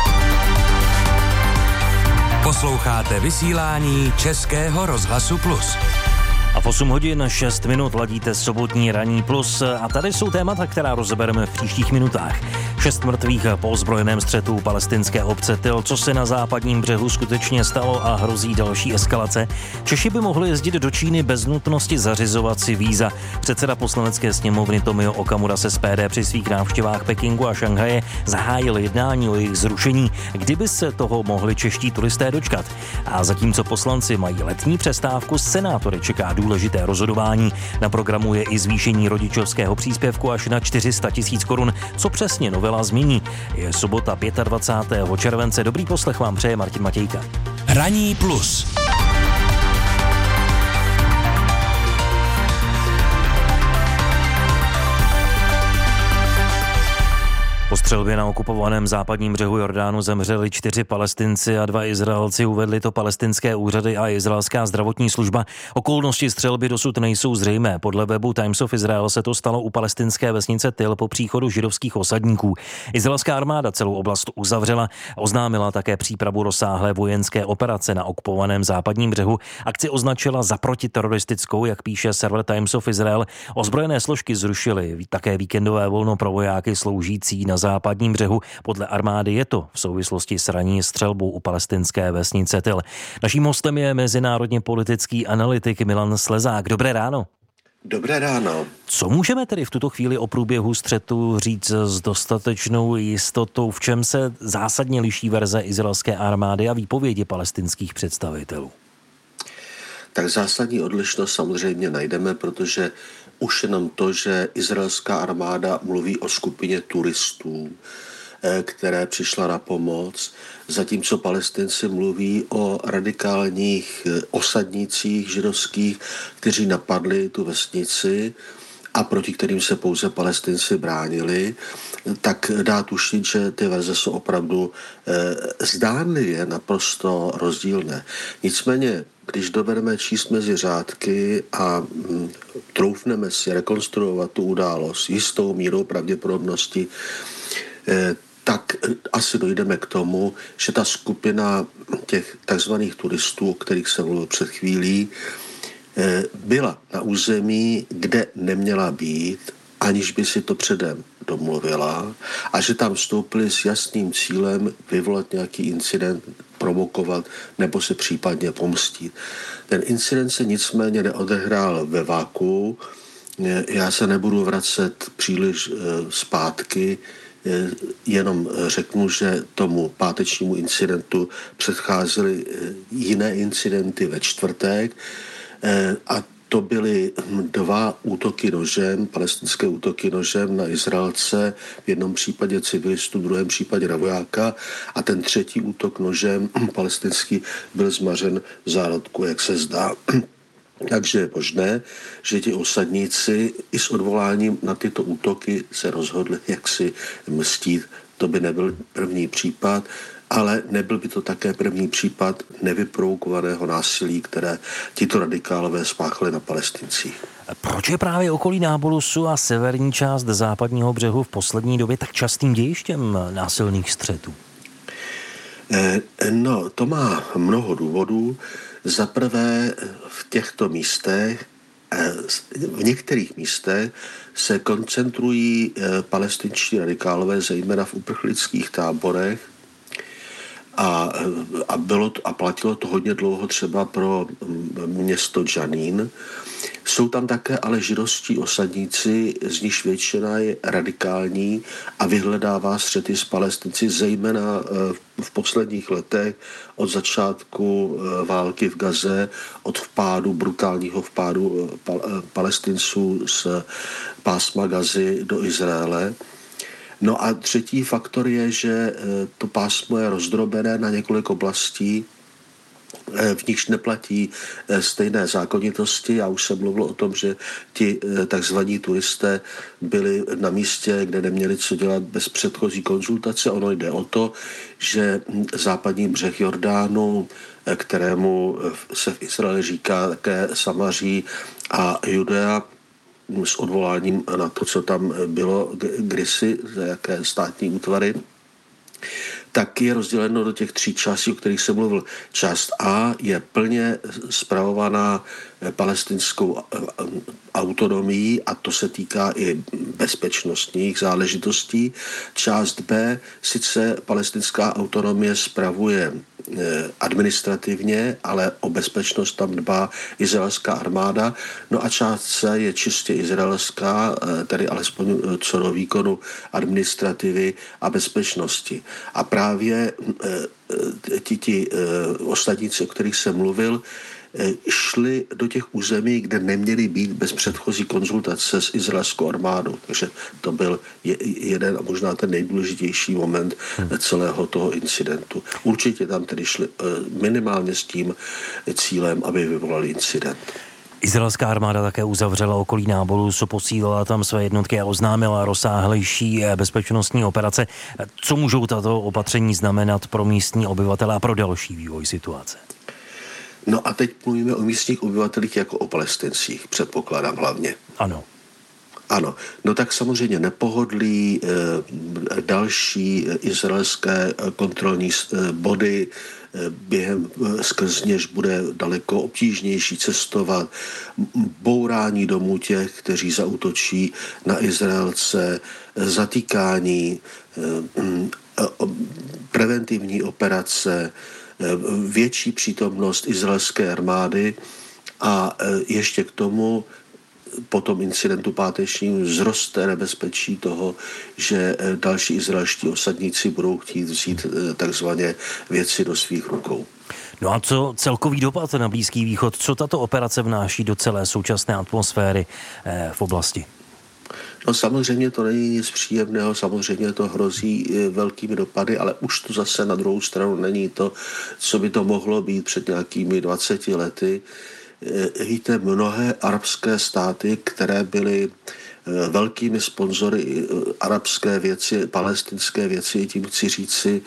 Q: Posloucháte vysílání Českého rozhlasu Plus.
C: A v osm hodin šest minut ladíte sobotní ranní plus a tady jsou témata, která rozebereme v příštích minutách. Šest mrtvých po ozbrojeném střetu palestinské obce Tyl, co se na západním břehu skutečně stalo a hrozí další eskalace. Češi by mohli jezdit do Číny bez nutnosti zařizovat si víza. Předseda poslanecké sněmovny Tomio Okamura se z P D při svých návštěvách Pekingu a Šanghaje zahájil jednání o jejich zrušení, kdyby se toho mohli čeští turisté dočkat. A zatímco poslanci mají letní přestávku, senátory čeká důležité rozhodování. Na programu je i zvýšení rodičovského příspěvku až na čtyři sta tisíc korun. Co přesně novela změní? Je sobota dvacátého pátého července. Dobrý poslech vám přeje Martin Matějka.
Q: Ranní plus.
C: Po střelbě na okupovaném západním břehu Jordánu zemřeli čtyři Palestinci a dva Izraelci, uvedli to palestinské úřady a izraelská zdravotní služba. Okolnosti střelby dosud nejsou zřejmé. Podle webu Times of Israel se to stalo u palestinské vesnice Tyl po příchodu židovských osadníků. Izraelská armáda celou oblast uzavřela, oznámila také přípravu rozsáhlé vojenské operace na okupovaném západním břehu. Akci označila za protiteroristickou, jak píše server Times of Israel. Ozbrojené složky zrušily také víkendové volno pro vojáky sloužící na západním břehu. Podle armády je to v souvislosti s ranní střelbou u palestinské vesnice Tyl. Naším hostem je mezinárodně politický analytik Milan Slezák. Dobré ráno.
R: Dobré ráno.
C: Co můžeme tedy v tuto chvíli o průběhu střetu říct s dostatečnou jistotou? V čem se zásadně liší verze izraelské armády a výpovědi palestinských představitelů?
R: Tak zásadní odlišnost samozřejmě najdeme, protože už jenom to, že izraelská armáda mluví o skupině turistů, které přišla na pomoc, zatímco Palestinci mluví o radikálních osadnících židovských, kteří napadli tu vesnici a proti kterým se pouze Palestinci bránili, tak dá tušit, že ty verze jsou opravdu eh, zdánlivě naprosto rozdílné. Nicméně, když dovedeme číst mezi řádky a hm, troufneme si rekonstruovat tu událost jistou mírou pravděpodobnosti, eh, tak asi dojdeme k tomu, že ta skupina těch takzvaných turistů, o kterých jsem mluvil před chvílí, byla na území, kde neměla být, aniž by si to předem domluvila a že tam vstoupili s jasným cílem vyvolat nějaký incident, provokovat nebo se případně pomstit. Ten incident se nicméně neodehrál ve váku. Já se nebudu vracet příliš zpátky, jenom řeknu, že tomu pátečnímu incidentu předcházely jiné incidenty ve čtvrtek a to byly dva útoky nožem, palestinské útoky nožem na Izraelce, v jednom případě civilistů, v druhém případě na vojáka a ten třetí útok nožem palestinský byl zmařen v zárodku, jak se zdá. Takže je možné, že ti osadníci i s odvoláním na tyto útoky se rozhodli, jak si mstít. To by nebyl první případ, ale nebyl by to také první případ nevyprovokovaného násilí, které tito radikálové spáchali na Palestincích.
C: Proč je právě okolí Nábulusu a severní část západního břehu v poslední době tak častým dějištěm násilných střetů?
R: No, to má mnoho důvodů. Za prvé v těchto místech, v některých místech se koncentrují palestinští radikálové, zejména v uprchlických táborech, a, a, bylo to, a platilo to hodně dlouho třeba pro město Džanín. Jsou tam také ale židovští osadníci, z nichž většina je radikální a vyhledává střety s Palestinci, zejména v posledních letech od začátku války v Gaze, od vpádu, brutálního vpádu Palestinců z pásma Gazy do Izraele. No a třetí faktor je, že to pásmo je rozdrobené na několik oblastí, v nichž neplatí stejné zákonitosti. Já už jsem mluvil o tom, že ti takzvaní turisté byli na místě, kde neměli co dělat bez předchozí konzultace. Ono jde o to, že západní břeh Jordánu, kterému se v Izraeli říká také Samaří a Judea, s odvoláním na to, co tam bylo kdysi, za jaké státní útvary, tak je rozděleno do těch tří částí, o kterých jsem mluvil. Část A je plně spravovaná palestinskou autonomií a to se týká i bezpečnostních záležitostí. Část B sice palestinská autonomie spravuje administrativně, ale o bezpečnost tam dbá izraelská armáda. No a část C je čistě izraelská, tedy alespoň co do výkonu administrativy a bezpečnosti. A právě ti, ti ostatníci, o kterých jsem mluvil, šli do těch území, kde neměli být bez předchozí konzultace s izraelskou armádou. Takže to byl jeden a možná ten nejdůležitější moment celého toho incidentu. Určitě tam tedy šli minimálně s tím cílem, aby vyvolali incident.
C: Izraelská armáda také uzavřela okolí Nábulusu, posílila tam své jednotky a oznámila rozsáhlejší bezpečnostní operace. Co můžou tato opatření znamenat pro místní obyvatele a pro další vývoj situace?
R: No a teď mluvíme o místních obyvatelích jako o Palestincích, předpokládám hlavně.
C: Ano.
R: Ano, no tak samozřejmě nepohodlí, e, další izraelské kontrolní body, e, během skrz něž bude daleko obtížnější cestovat, bourání domů těch, kteří zaútočí na Izraelce, zatýkání, e, preventivní operace, větší přítomnost izraelské armády a ještě k tomu po tom incidentu pátečním vzroste nebezpečí toho, že další izraelští osadníci budou chtít vzít takzvaně věci do svých rukou.
C: No a co celkový dopad na Blízký východ? Co tato operace vnáší do celé současné atmosféry v oblasti?
R: No samozřejmě to není nic příjemného, samozřejmě to hrozí velkými dopady, ale už to zase na druhou stranu není to, co by to mohlo být před nějakými dvaceti lety. Víte, mnohé arabské státy, které byly velkými sponzory arabské věci, palestinské věci, tím chci říci,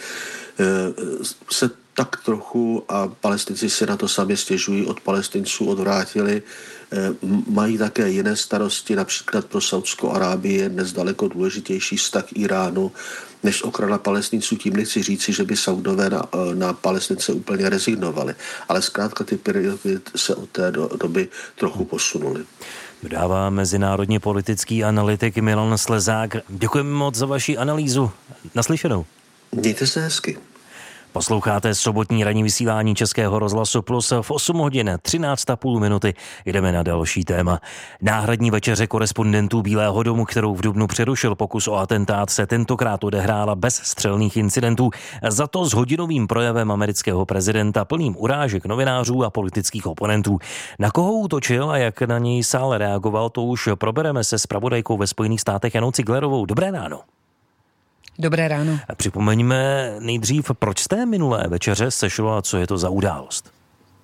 R: se tak trochu, a Palestinci si na to sami stěžují, od Palestinců odvrátili. Mají také jiné starosti, například pro Saudskou Arábii je dnes daleko důležitější vztah Iránu než ochrana Palestinců. Tím nechci říci, že by Saudové na, na Palestince úplně rezignovali, ale zkrátka ty periody se od té do, doby trochu posunuly.
C: Dává mezinárodně politický analytik Milan Slezák. Děkujeme moc za vaši analýzu. Naslyšenou.
R: Mějte se hezky.
C: Posloucháte sobotní ranní vysílání Českého rozhlasu Plus v osm hodin třináct a půl minuty. Jdeme na další téma. Náhradní večeře korespondentů Bílého domu, kterou v dubnu přerušil pokus o atentát, se tentokrát odehrála bez střelných incidentů. Za to s hodinovým projevem amerického prezidenta plným urážek novinářů a politických oponentů. Na koho útočil a jak na něj sál reagoval, to už probereme se zpravodajkou ve Spojených státech Janou Ciglerovou. Dobré ráno.
S: Dobré ráno.
C: Připomeňme nejdřív, proč z té minulé večeře sešlo a co je to za událost.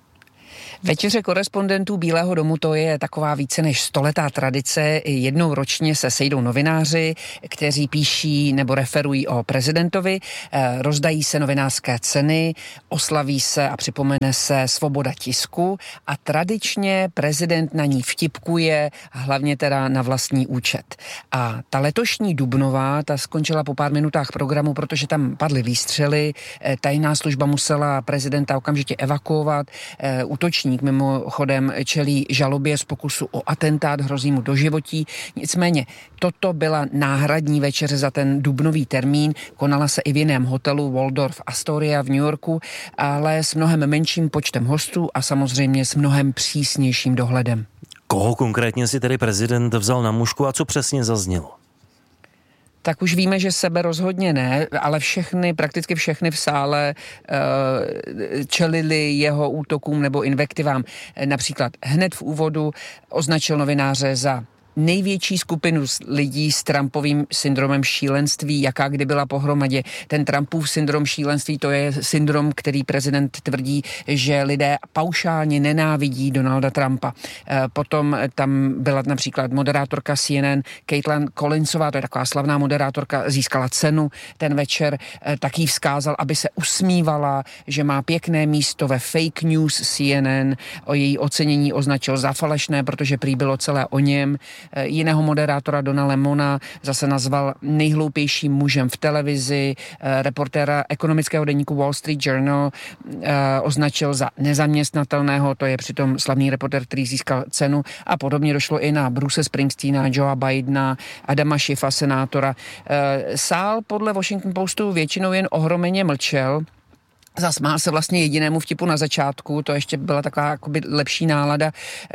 S: Večeře korespondentů Bílého domu, to je taková více než stoletá tradice. Jednou ročně se sejdou novináři, kteří píší nebo referují o prezidentovi, rozdají se novinářské ceny, oslaví se a připomene se svoboda tisku a tradičně prezident na ní vtipkuje, hlavně teda na vlastní účet. A ta letošní dubnová, ta skončila po pár minutách programu, protože tam padly výstřely, tajná služba musela prezidenta okamžitě evakuovat, útočník mimochodem čelí žalobě z pokusu o atentát, hrozí mu doživotí. Nicméně toto byla náhradní večeře za ten dubnový termín. Konala se i v jiném hotelu Waldorf Astoria v New Yorku, ale s mnohem menším počtem hostů a samozřejmě s mnohem přísnějším dohledem.
C: Koho konkrétně si tedy prezident vzal na mušku a co přesně zaznělo?
S: Tak už víme, že sebe rozhodně ne, ale všechny, prakticky všechny v sále uh, čelili jeho útokům nebo invektivám. Například hned v úvodu označil novináře za největší skupinu lidí s Trumpovým syndromem šílenství, jaká kdy byla pohromadě. Ten Trumpův syndrom šílenství, to je syndrom, který prezident tvrdí, že lidé paušálně nenávidí Donalda Trumpa. Potom tam byla například moderátorka C N N Caitlin Collinsová, to je taková slavná moderátorka, získala cenu ten večer, taky vzkázal, aby se usmívala, že má pěkné místo ve fake news C N N, o její ocenění označil za falešné, protože prý bylo celé o něm. Jiného moderátora Dona Lemona zase nazval nejhloupějším mužem v televizi, reportéra ekonomického deníku Wall Street Journal označil za nezaměstnatelného, to je přitom slavný reportér, který získal cenu, a podobně došlo i na Bruce Springsteena, Joea Bidena, Adama Schiffa, senátora. Sál podle Washington Postu většinou jen ohromeně mlčel. Zasmál se vlastně jedinému vtipu na začátku, to ještě byla taková jakoby lepší nálada,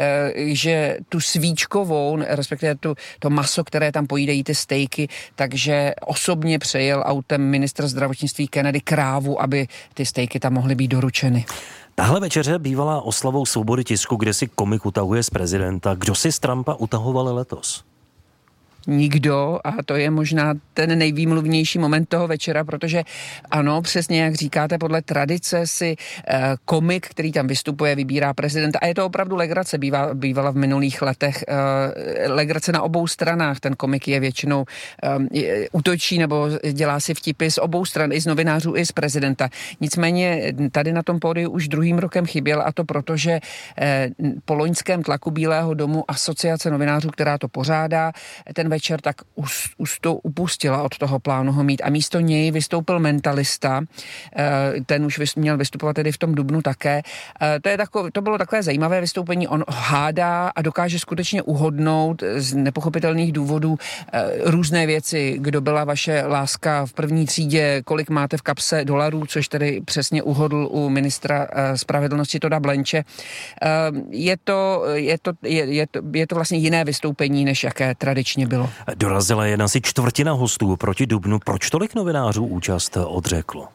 S: že tu svíčkovou, respektive tu, to maso, které tam pojídají ty stejky, takže osobně přejel autem ministr zdravotnictví Kennedy krávu, aby ty stejky tam mohly být doručeny.
C: Tahle večeře bývala oslavou svobody tisku, kde si komik utahuje z prezidenta. Kdo si z Trumpa utahoval letos?
S: Nikdo, a to je možná ten nejvýmluvnější moment toho večera, protože ano, přesně jak říkáte, podle tradice si eh, komik, který tam vystupuje, vybírá prezidenta a je to opravdu legrace, bývá, bývala v minulých letech eh, legrace na obou stranách, ten komik je většinou eh, útočí nebo dělá si vtipy z obou stran, i z novinářů, i z prezidenta. Nicméně tady na tom pódiu už druhým rokem chyběl, a to proto, že eh, po loňském tlaku Bílého domu asociace novinářů, která to pořádá, ten večer tak us, us to upustila od toho plánu ho mít a místo něj vystoupil Mentalista, ten už měl vystupovat tedy v tom dubnu také. To, je takové, to bylo takové zajímavé vystoupení, on hádá a dokáže skutečně uhodnout z nepochopitelných důvodů různé věci, kdo byla vaše láska v první třídě, kolik máte v kapse dolarů, což tedy přesně uhodl u ministra spravedlnosti Toda Blanche. Je to, je to, je, je to, je to vlastně jiné vystoupení, než jaké tradičně bylo.
C: Dorazila jen asi čtvrtina hostů proti dubnu. Proč tolik novinářů účast odřeklo?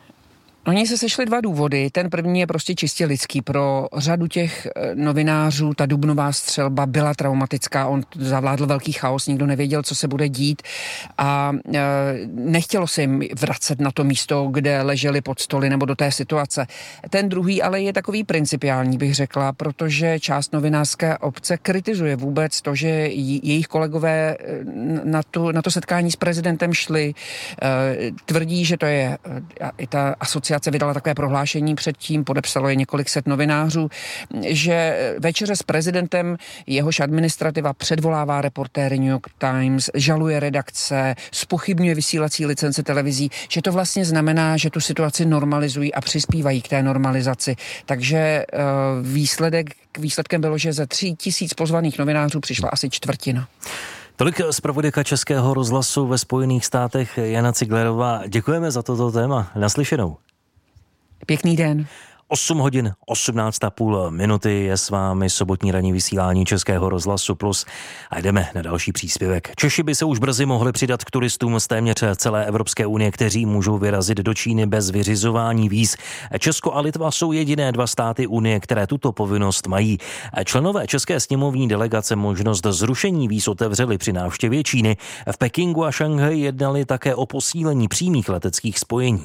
S: Oni se sešli dva důvody. Ten první je prostě čistě lidský. Pro řadu těch novinářů ta dubnová střelba byla traumatická. On zavládl velký chaos, nikdo nevěděl, co se bude dít a e, nechtělo se jim vracet na to místo, kde leželi pod stoly nebo do té situace. Ten druhý ale je takový principiální, bych řekla, protože část novinářské obce kritizuje vůbec to, že jejich kolegové na to, na to setkání s prezidentem šli. E, tvrdí, že to je i ta asociace asociace vydala takové prohlášení předtím, podepsalo je několik set novinářů, že večeře s prezidentem jehož administrativa předvolává reportéry New York Times, žaluje redakce, zpochybňuje vysílací licence televizí, že to vlastně znamená, že tu situaci normalizují a přispívají k té normalizaci. Takže uh, výsledek, výsledkem bylo, že ze tří tisíc pozvaných novinářů přišla asi čtvrtina.
C: Tolik zpravodajka Českého rozhlasu ve Spojených státech Jana Ciglerová. Děkujeme za toto téma. Naslyšenou.
S: Pěkný den.
C: osm hodin osmnáct a půl minuty je s vámi sobotní ranní vysílání Českého rozhlasu Plus a jdeme na další příspěvek. Češi by se už brzy mohli přidat k turistům z téměř celé Evropské unie, kteří můžou vyrazit do Číny bez vyřizování víz. Česko a Litva jsou jediné dva státy unie, které tuto povinnost mají. Členové české sněmovní delegace možnost zrušení víz otevřeli při návštěvě Číny. V Pekingu a Šanghaji jednali také o posílení přímých leteckých spojení.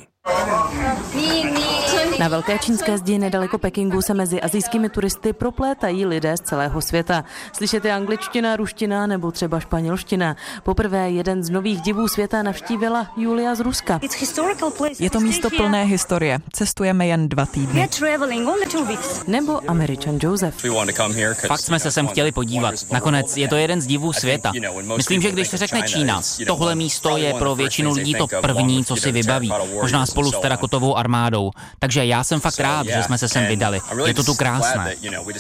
A: Na velké čínské zdi nedaleko Pekingu se mezi asijskými turisty proplétají lidé z celého světa. Slyšet je angličtina, ruština nebo třeba španělština. Poprvé jeden z nových divů světa navštívila Julia z Ruska.
T: Je to místo plné historie. Cestujeme jen dva týdny.
A: Nebo Američan Joseph.
U: Fakt jsme se sem chtěli podívat. Nakonec je to jeden z divů světa. Myslím, že když se řekne Čína, tohle místo je pro většinu lidí to první, co si vybaví. Možná spolu s terakotovou armádou. Takže já jsem fakt rád, že jsme se sem vydali. Je to tu krásné.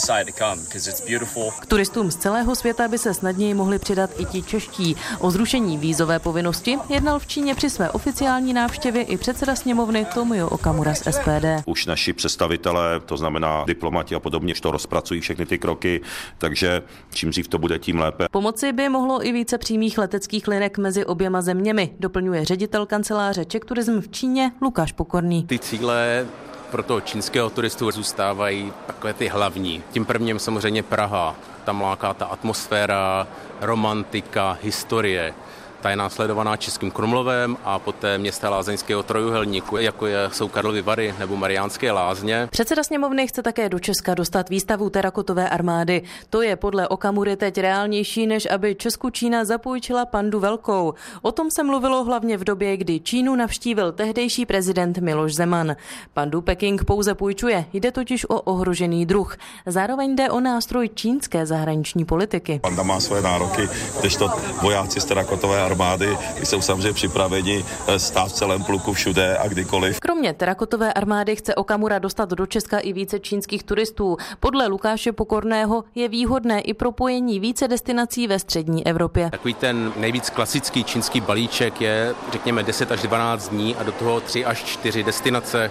A: K turistům z celého světa by se snadněji mohli přidat i ti čeští. O zrušení vízové povinnosti jednal v Číně při své oficiální návštěvě i předseda sněmovny Tomio Okamura z S P D.
V: Už naši představitelé, to znamená diplomati a podobně, to rozpracují všechny ty kroky, takže čím dřív to bude, tím lépe.
A: Pomoci by mohlo i více přímých leteckých linek mezi oběma zeměmi, doplňuje ředitel kanceláře Czech Tourism v Číně Lukáš Pokorný.
W: Ty cíle pro toho čínského turistu zůstávají takové ty hlavní. Tím prvním samozřejmě Praha. Tam láká ta atmosféra, romantika, historie. Ta je následovaná Českým Krumlovem a poté města lázeňského trojuhelníku, jako je, jsou Karlovy Vary nebo Mariánské Lázně.
A: Předseda sněmovny chce také do Česka dostat výstavu terakotové armády. To je podle Okamury teď reálnější, než aby Česku Čína zapůjčila pandu velkou. O tom se mluvilo hlavně v době, kdy Čínu navštívil tehdejší prezident Miloš Zeman. Pandu Peking pouze půjčuje, jde totiž o ohrožený druh. Zároveň jde o nástroj čínské zahraniční politiky.
X: Panda má své nároky, kdežto vojáci z terakotové armády armády jsou samozřejmě připraveni stát v celém pluku všude a kdykoliv.
A: Kromě terakotové armády chce Okamura dostat do Česka i více čínských turistů. Podle Lukáše Pokorného je výhodné i propojení více destinací ve střední Evropě.
W: Takový ten nejvíc klasický čínský balíček je, řekněme, deset až dvanáct dní a do toho tři až čtyři destinace.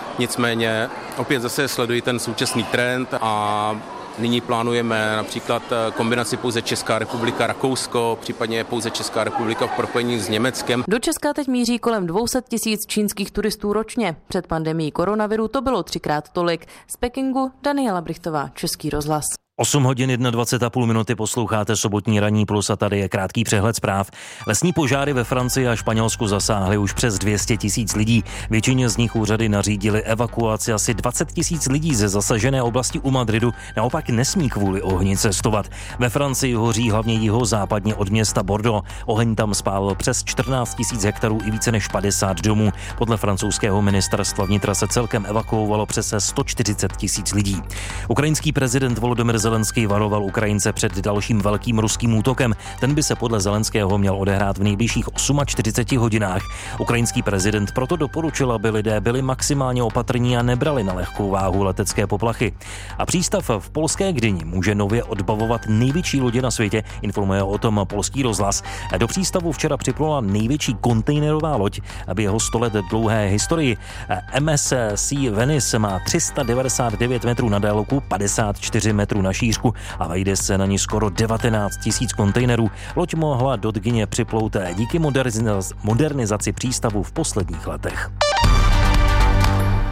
W: Nicméně opět zase sledují ten současný trend a nyní plánujeme například kombinaci pouze Česká republika, Rakousko, případně pouze Česká republika v propojení s Německem.
A: Do Česka teď míří kolem dvě stě tisíc čínských turistů ročně. Před pandemií koronaviru to bylo třikrát tolik. Z Pekingu Daniela Brichtová, Český rozhlas.
C: osm hodin dvacet jedna a půl minuty posloucháte sobotní ranní plus a tady je krátký přehled zpráv. Lesní požáry ve Francii a Španělsku zasáhly už přes dvě stě tisíc lidí. Většině z nich úřady nařídily evakuaci. Asi dvacet tisíc lidí ze zasažené oblasti u Madridu naopak nesmí kvůli ohni cestovat. Ve Francii hoří hlavně jihozápadně od města Bordeaux. Oheň tam spálil přes čtrnáct tisíc hektarů i více než padesát domů. Podle francouzského ministerstva vnitra se celkem evakuovalo přes sto čtyřicet tisíc lidí. Ukrajinský prezident Volodymyr Zelenský varoval Ukrajince před dalším velkým ruským útokem. Ten by se podle Zelenského měl odehrát v nejbližších čtyřiceti osmi hodinách. Ukrajinský prezident proto doporučil, aby lidé byli maximálně opatrní a nebrali na lehkou váhu letecké poplachy. A přístav v polské Gdyni může nově odbavovat největší lodě na světě, informuje o tom polský rozhlas. Do přístavu včera připlula největší kontejnerová loď, aby jeho sto let dlouhé historii. M S C Venice má tři sta devadesát devět metrů na délku, padesát čtyři metrů na šířku a vejde se na ní skoro devatenáct tisíc kontejnerů. Loď mohla do Gdyně připlout díky modernizaci přístavu v posledních letech.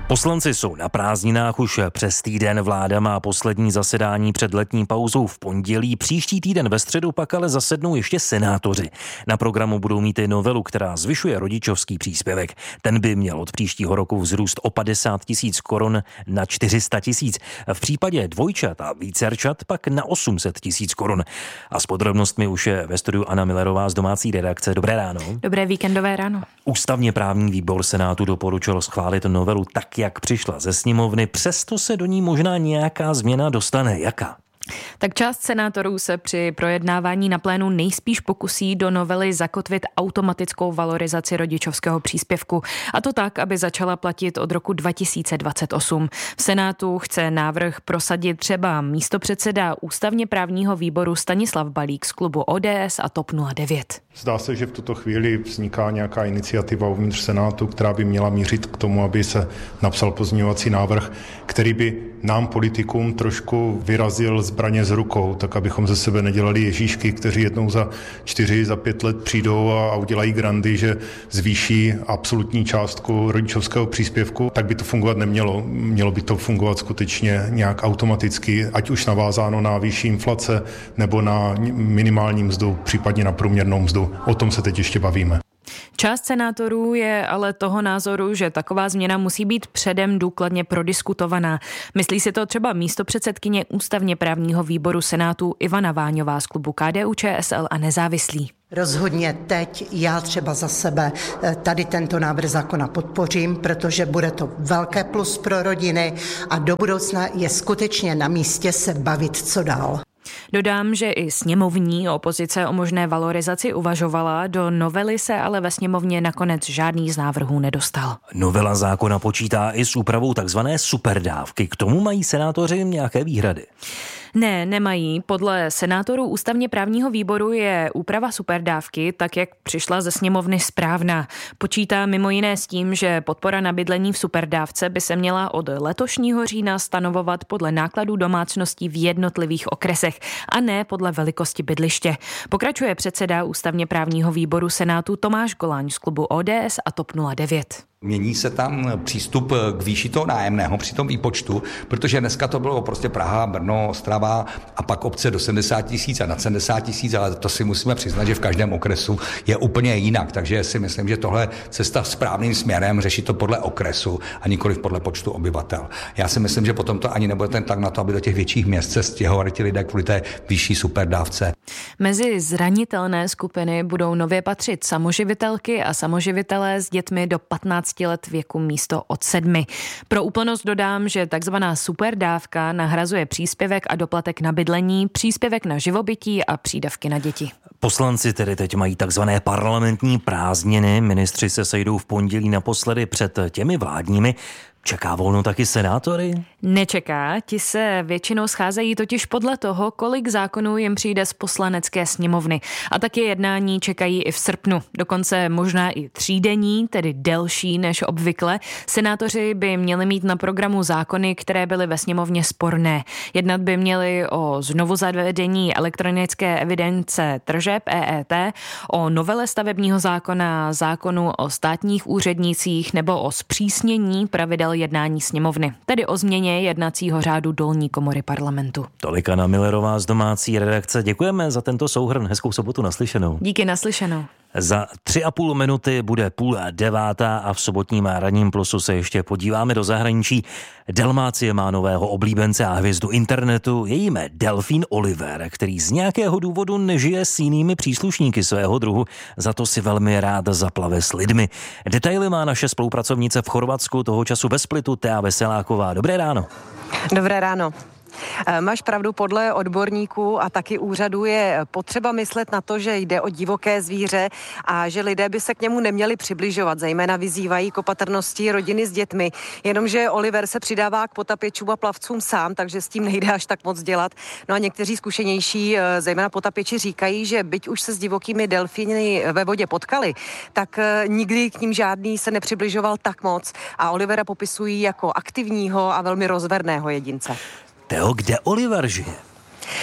C: Poslanci jsou na prázdninách už přes týden, vláda má poslední zasedání před letní pauzou v pondělí, příští týden ve středu pak ale zasednou ještě senátoři. Na programu budou mít i novelu, která zvyšuje rodičovský příspěvek. Ten by měl od příštího roku vzrůst o padesát tisíc korun na čtyři sta tisíc. V případě dvojčat a vícerčat pak na osm set tisíc korun. A s podrobnostmi už je ve studiu Anna Millerová z domácí redakce. Dobré ráno.
D: Dobré víkendové ráno.
C: Ústavně právní výbor Senátu doporučil schválit novelu tak, jak přišla ze sněmovny, přesto se do ní možná nějaká změna dostane. Jaká?
D: Tak část senátorů se při projednávání na plénu nejspíš pokusí do novely zakotvit automatickou valorizaci rodičovského příspěvku. A to tak, aby začala platit od roku dva tisíce dvacet osm. V Senátu chce návrh prosadit třeba místopředseda ústavně právního výboru Stanislav Balík z klubu O D S a TOP nula devět.
E: Zdá se, že v tuto chvíli vzniká nějaká iniciativa uvnitř Senátu, která by měla mířit k tomu, aby se napsal pozměňovací návrh, který by nám politikům trošku vyrazil zbraně z rukou, tak abychom ze sebe nedělali Ježíšky, kteří jednou za čtyři, za pět let přijdou a, a udělají grandy, že zvýší absolutní částku rodičovského příspěvku, tak by to fungovat nemělo. Mělo by to fungovat skutečně nějak automaticky, ať už navázáno na výšší inflace nebo na minimální mzdu, případně na průměrnou mzdu. O tom se teď ještě bavíme.
D: Část senátorů je ale toho názoru, že taková změna musí být předem důkladně prodiskutovaná. Myslí si to třeba místopředsedkyně ústavně právního výboru Senátu Ivana Váňová z klubu K D U Č S L a Nezávislí.
F: Rozhodně teď já třeba za sebe tady tento návrh zákona podpořím, protože bude to velké plus pro rodiny a do budoucna je skutečně na místě se bavit, co dál.
D: Dodám, že i sněmovní opozice o možné valorizaci uvažovala, do novely se ale ve sněmovně nakonec žádný z návrhů nedostal.
C: Novela zákona počítá i s úpravou takzvané superdávky. K tomu mají senátoři nějaké výhrady?
D: Ne, nemají. Podle senátorů ústavně právního výboru je úprava superdávky, tak jak přišla ze sněmovny, správná. Počítá mimo jiné s tím, že podpora na bydlení v superdávce by se měla od letošního října stanovovat podle nákladů domácností v jednotlivých okresech a ne podle velikosti bydliště. Pokračuje předseda ústavně právního výboru Senátu Tomáš Goláň z klubu O D S a TOP nula devět.
G: Mění se tam přístup k výši toho nájemného při tom výpočtu, protože dneska to bylo prostě Praha, Brno, Ostrava a pak obce do sedmdesát tisíc a nad sedmdesát tisíc, ale to si musíme přiznat, že v každém okresu je úplně jinak, takže si myslím, že tohle cesta správným směrem, řešit to podle okresu a nikoliv podle počtu obyvatel. Já si myslím, že potom to ani nebude ten tlak na to, aby do těch větších měst se stěhovali ti lidé kvůli té vyšší superdávce.
D: Mezi zranitelné skupiny budou nově patřit samoživitelky a samoživitelé s dětmi do patnácti let věku místo od sedmi. Pro úplnost dodám, že takzvaná superdávka nahrazuje příspěvek a doplatek na bydlení, příspěvek na živobytí a přídavky na děti.
C: Poslanci tedy teď mají takzvané parlamentní prázdniny. Ministři se sejdou v pondělí naposledy před těmi vládními. Čeká volno taky senátory?
D: Nečeká, ti se většinou scházejí totiž podle toho, kolik zákonů jim přijde z poslanecké sněmovny. A taky jednání čekají i v srpnu, dokonce možná i třídenní, tedy delší než obvykle. Senátoři by měli mít na programu zákony, které byly ve sněmovně sporné. Jednat by měli o znovuzavedení elektronické evidence tržeb E E T, o novele stavebního zákona, zákonu o státních úřednících nebo o zpřísnění pravidel jednání sněmovny, tedy o změně jednacího řádu dolní komory parlamentu.
C: Tolik Anna Millerová z domácí redakce. Děkujeme za tento souhrn. Hezkou sobotu, naslyšenou.
D: Díky, naslyšenou.
C: Za tři a půl minuty bude půl devátá a v sobotním ranním plusu se ještě podíváme do zahraničí. Dalmácie má nového oblíbence a hvězdu internetu. Je jím delfín Oliver, který z nějakého důvodu nežije s jinými příslušníky svého druhu, za to si velmi rád zaplave s lidmi. Detaily má naše spolupracovnice v Chorvatsku, toho času ve Splitu, Thea Veseláková. Dobré ráno.
Y: Dobré ráno. Máš pravdu, podle odborníků a taky úřadů je potřeba myslet na to, že jde o divoké zvíře a že lidé by se k němu neměli přibližovat. Zejména vyzývají k opatrnosti rodiny s dětmi. Jenomže Oliver se přidává k potapěčům a plavcům sám, takže s tím nejde až tak moc dělat. No a někteří zkušenější, zejména potapěči, říkají, že byť už se s divokými delfíny ve vodě potkali, tak nikdy k ním žádný se nepřibližoval tak moc a Olivera popisují jako aktivního a velmi rozverného jedince.
C: Teo, kde Oliver žije?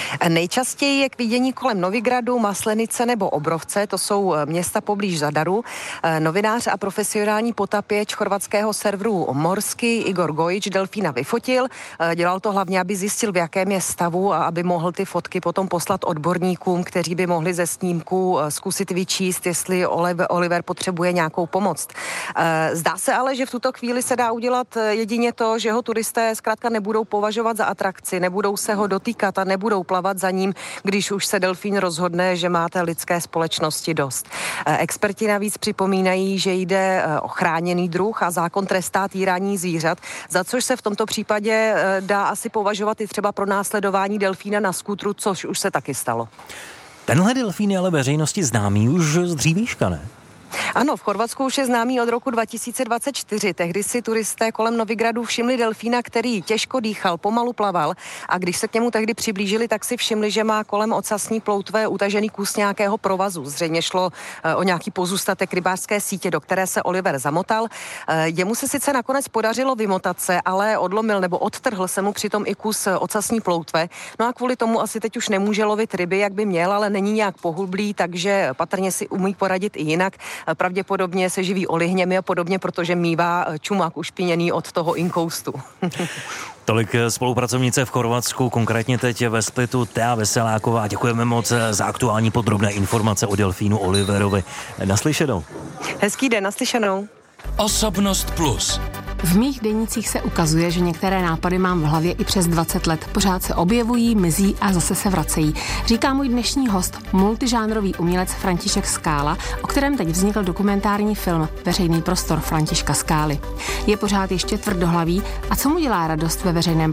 Y: Nejčastěji je k vidění kolem Novigradu, Maslenice nebo Obrovce, to jsou města poblíž Zadaru. Novinář a profesionální potapěč chorvatského serveru Morsky Igor Gojič delfína vyfotil. Dělal to hlavně, aby zjistil, v jakém je stavu a aby mohl ty fotky potom poslat odborníkům, kteří by mohli ze snímku zkusit vyčíst, jestli Oliver potřebuje nějakou pomoc. Zdá se ale, že v tuto chvíli se dá udělat jedině to, že ho turisté zkrátka nebudou považovat za atrakci, nebudou se ho dotýkat a nebudou plavat za ním, když už se delfín rozhodne, že má té lidské společnosti dost. Experti navíc připomínají, že jde o chráněný druh a zákon trestá týrání zvířat, za což se v tomto případě dá asi považovat i třeba pro následování delfína na skútru, což už se taky stalo.
C: Tenhle delfín je ale veřejnosti známý už z dřívějška, ne?
Y: Ano, v Chorvatsku už je známý od roku dva tisíce dvacet čtyři. Tehdy si turisté kolem Novigradu všimli delfína, který těžko dýchal, pomalu plaval a když se k němu tehdy přiblížili, tak si všimli, že má kolem ocasní ploutve utažený kus nějakého provazu. Zřejmě šlo o nějaký pozůstatek rybářské sítě, do které se Oliver zamotal. Jemu se sice nakonec podařilo vymotat se, ale odlomil nebo odtrhl se mu přitom i kus ocasní ploutve. No a kvůli tomu asi teď už nemůže lovit ryby, jak by měl, ale není nějak pohublý, takže patrně si umí poradit i jinak. Pravděpodobně se živí olihněmi a podobně, protože mívá čumák ušpiněný od toho inkoustu.
C: Tolik spolupracovnice v Chorvatsku, konkrétně teď ve Splitu, Thea Veseláková. Děkujeme moc za aktuální podrobné informace o delfínu Oliverovi. Naslyšenou.
Y: Hezký den, naslyšenou.
Q: Osobnost plus.
H: V mých denících se ukazuje, že některé nápady mám v hlavě i přes dvacet let. Pořád se objevují, mizí a zase se vracejí. Říká můj dnešní host, multižánrový umělec František Skála, o kterém teď vznikl dokumentární film Veřejný prostor Františka Skály. Je pořád ještě tvrdohlavý a co mu dělá radost ve veřejném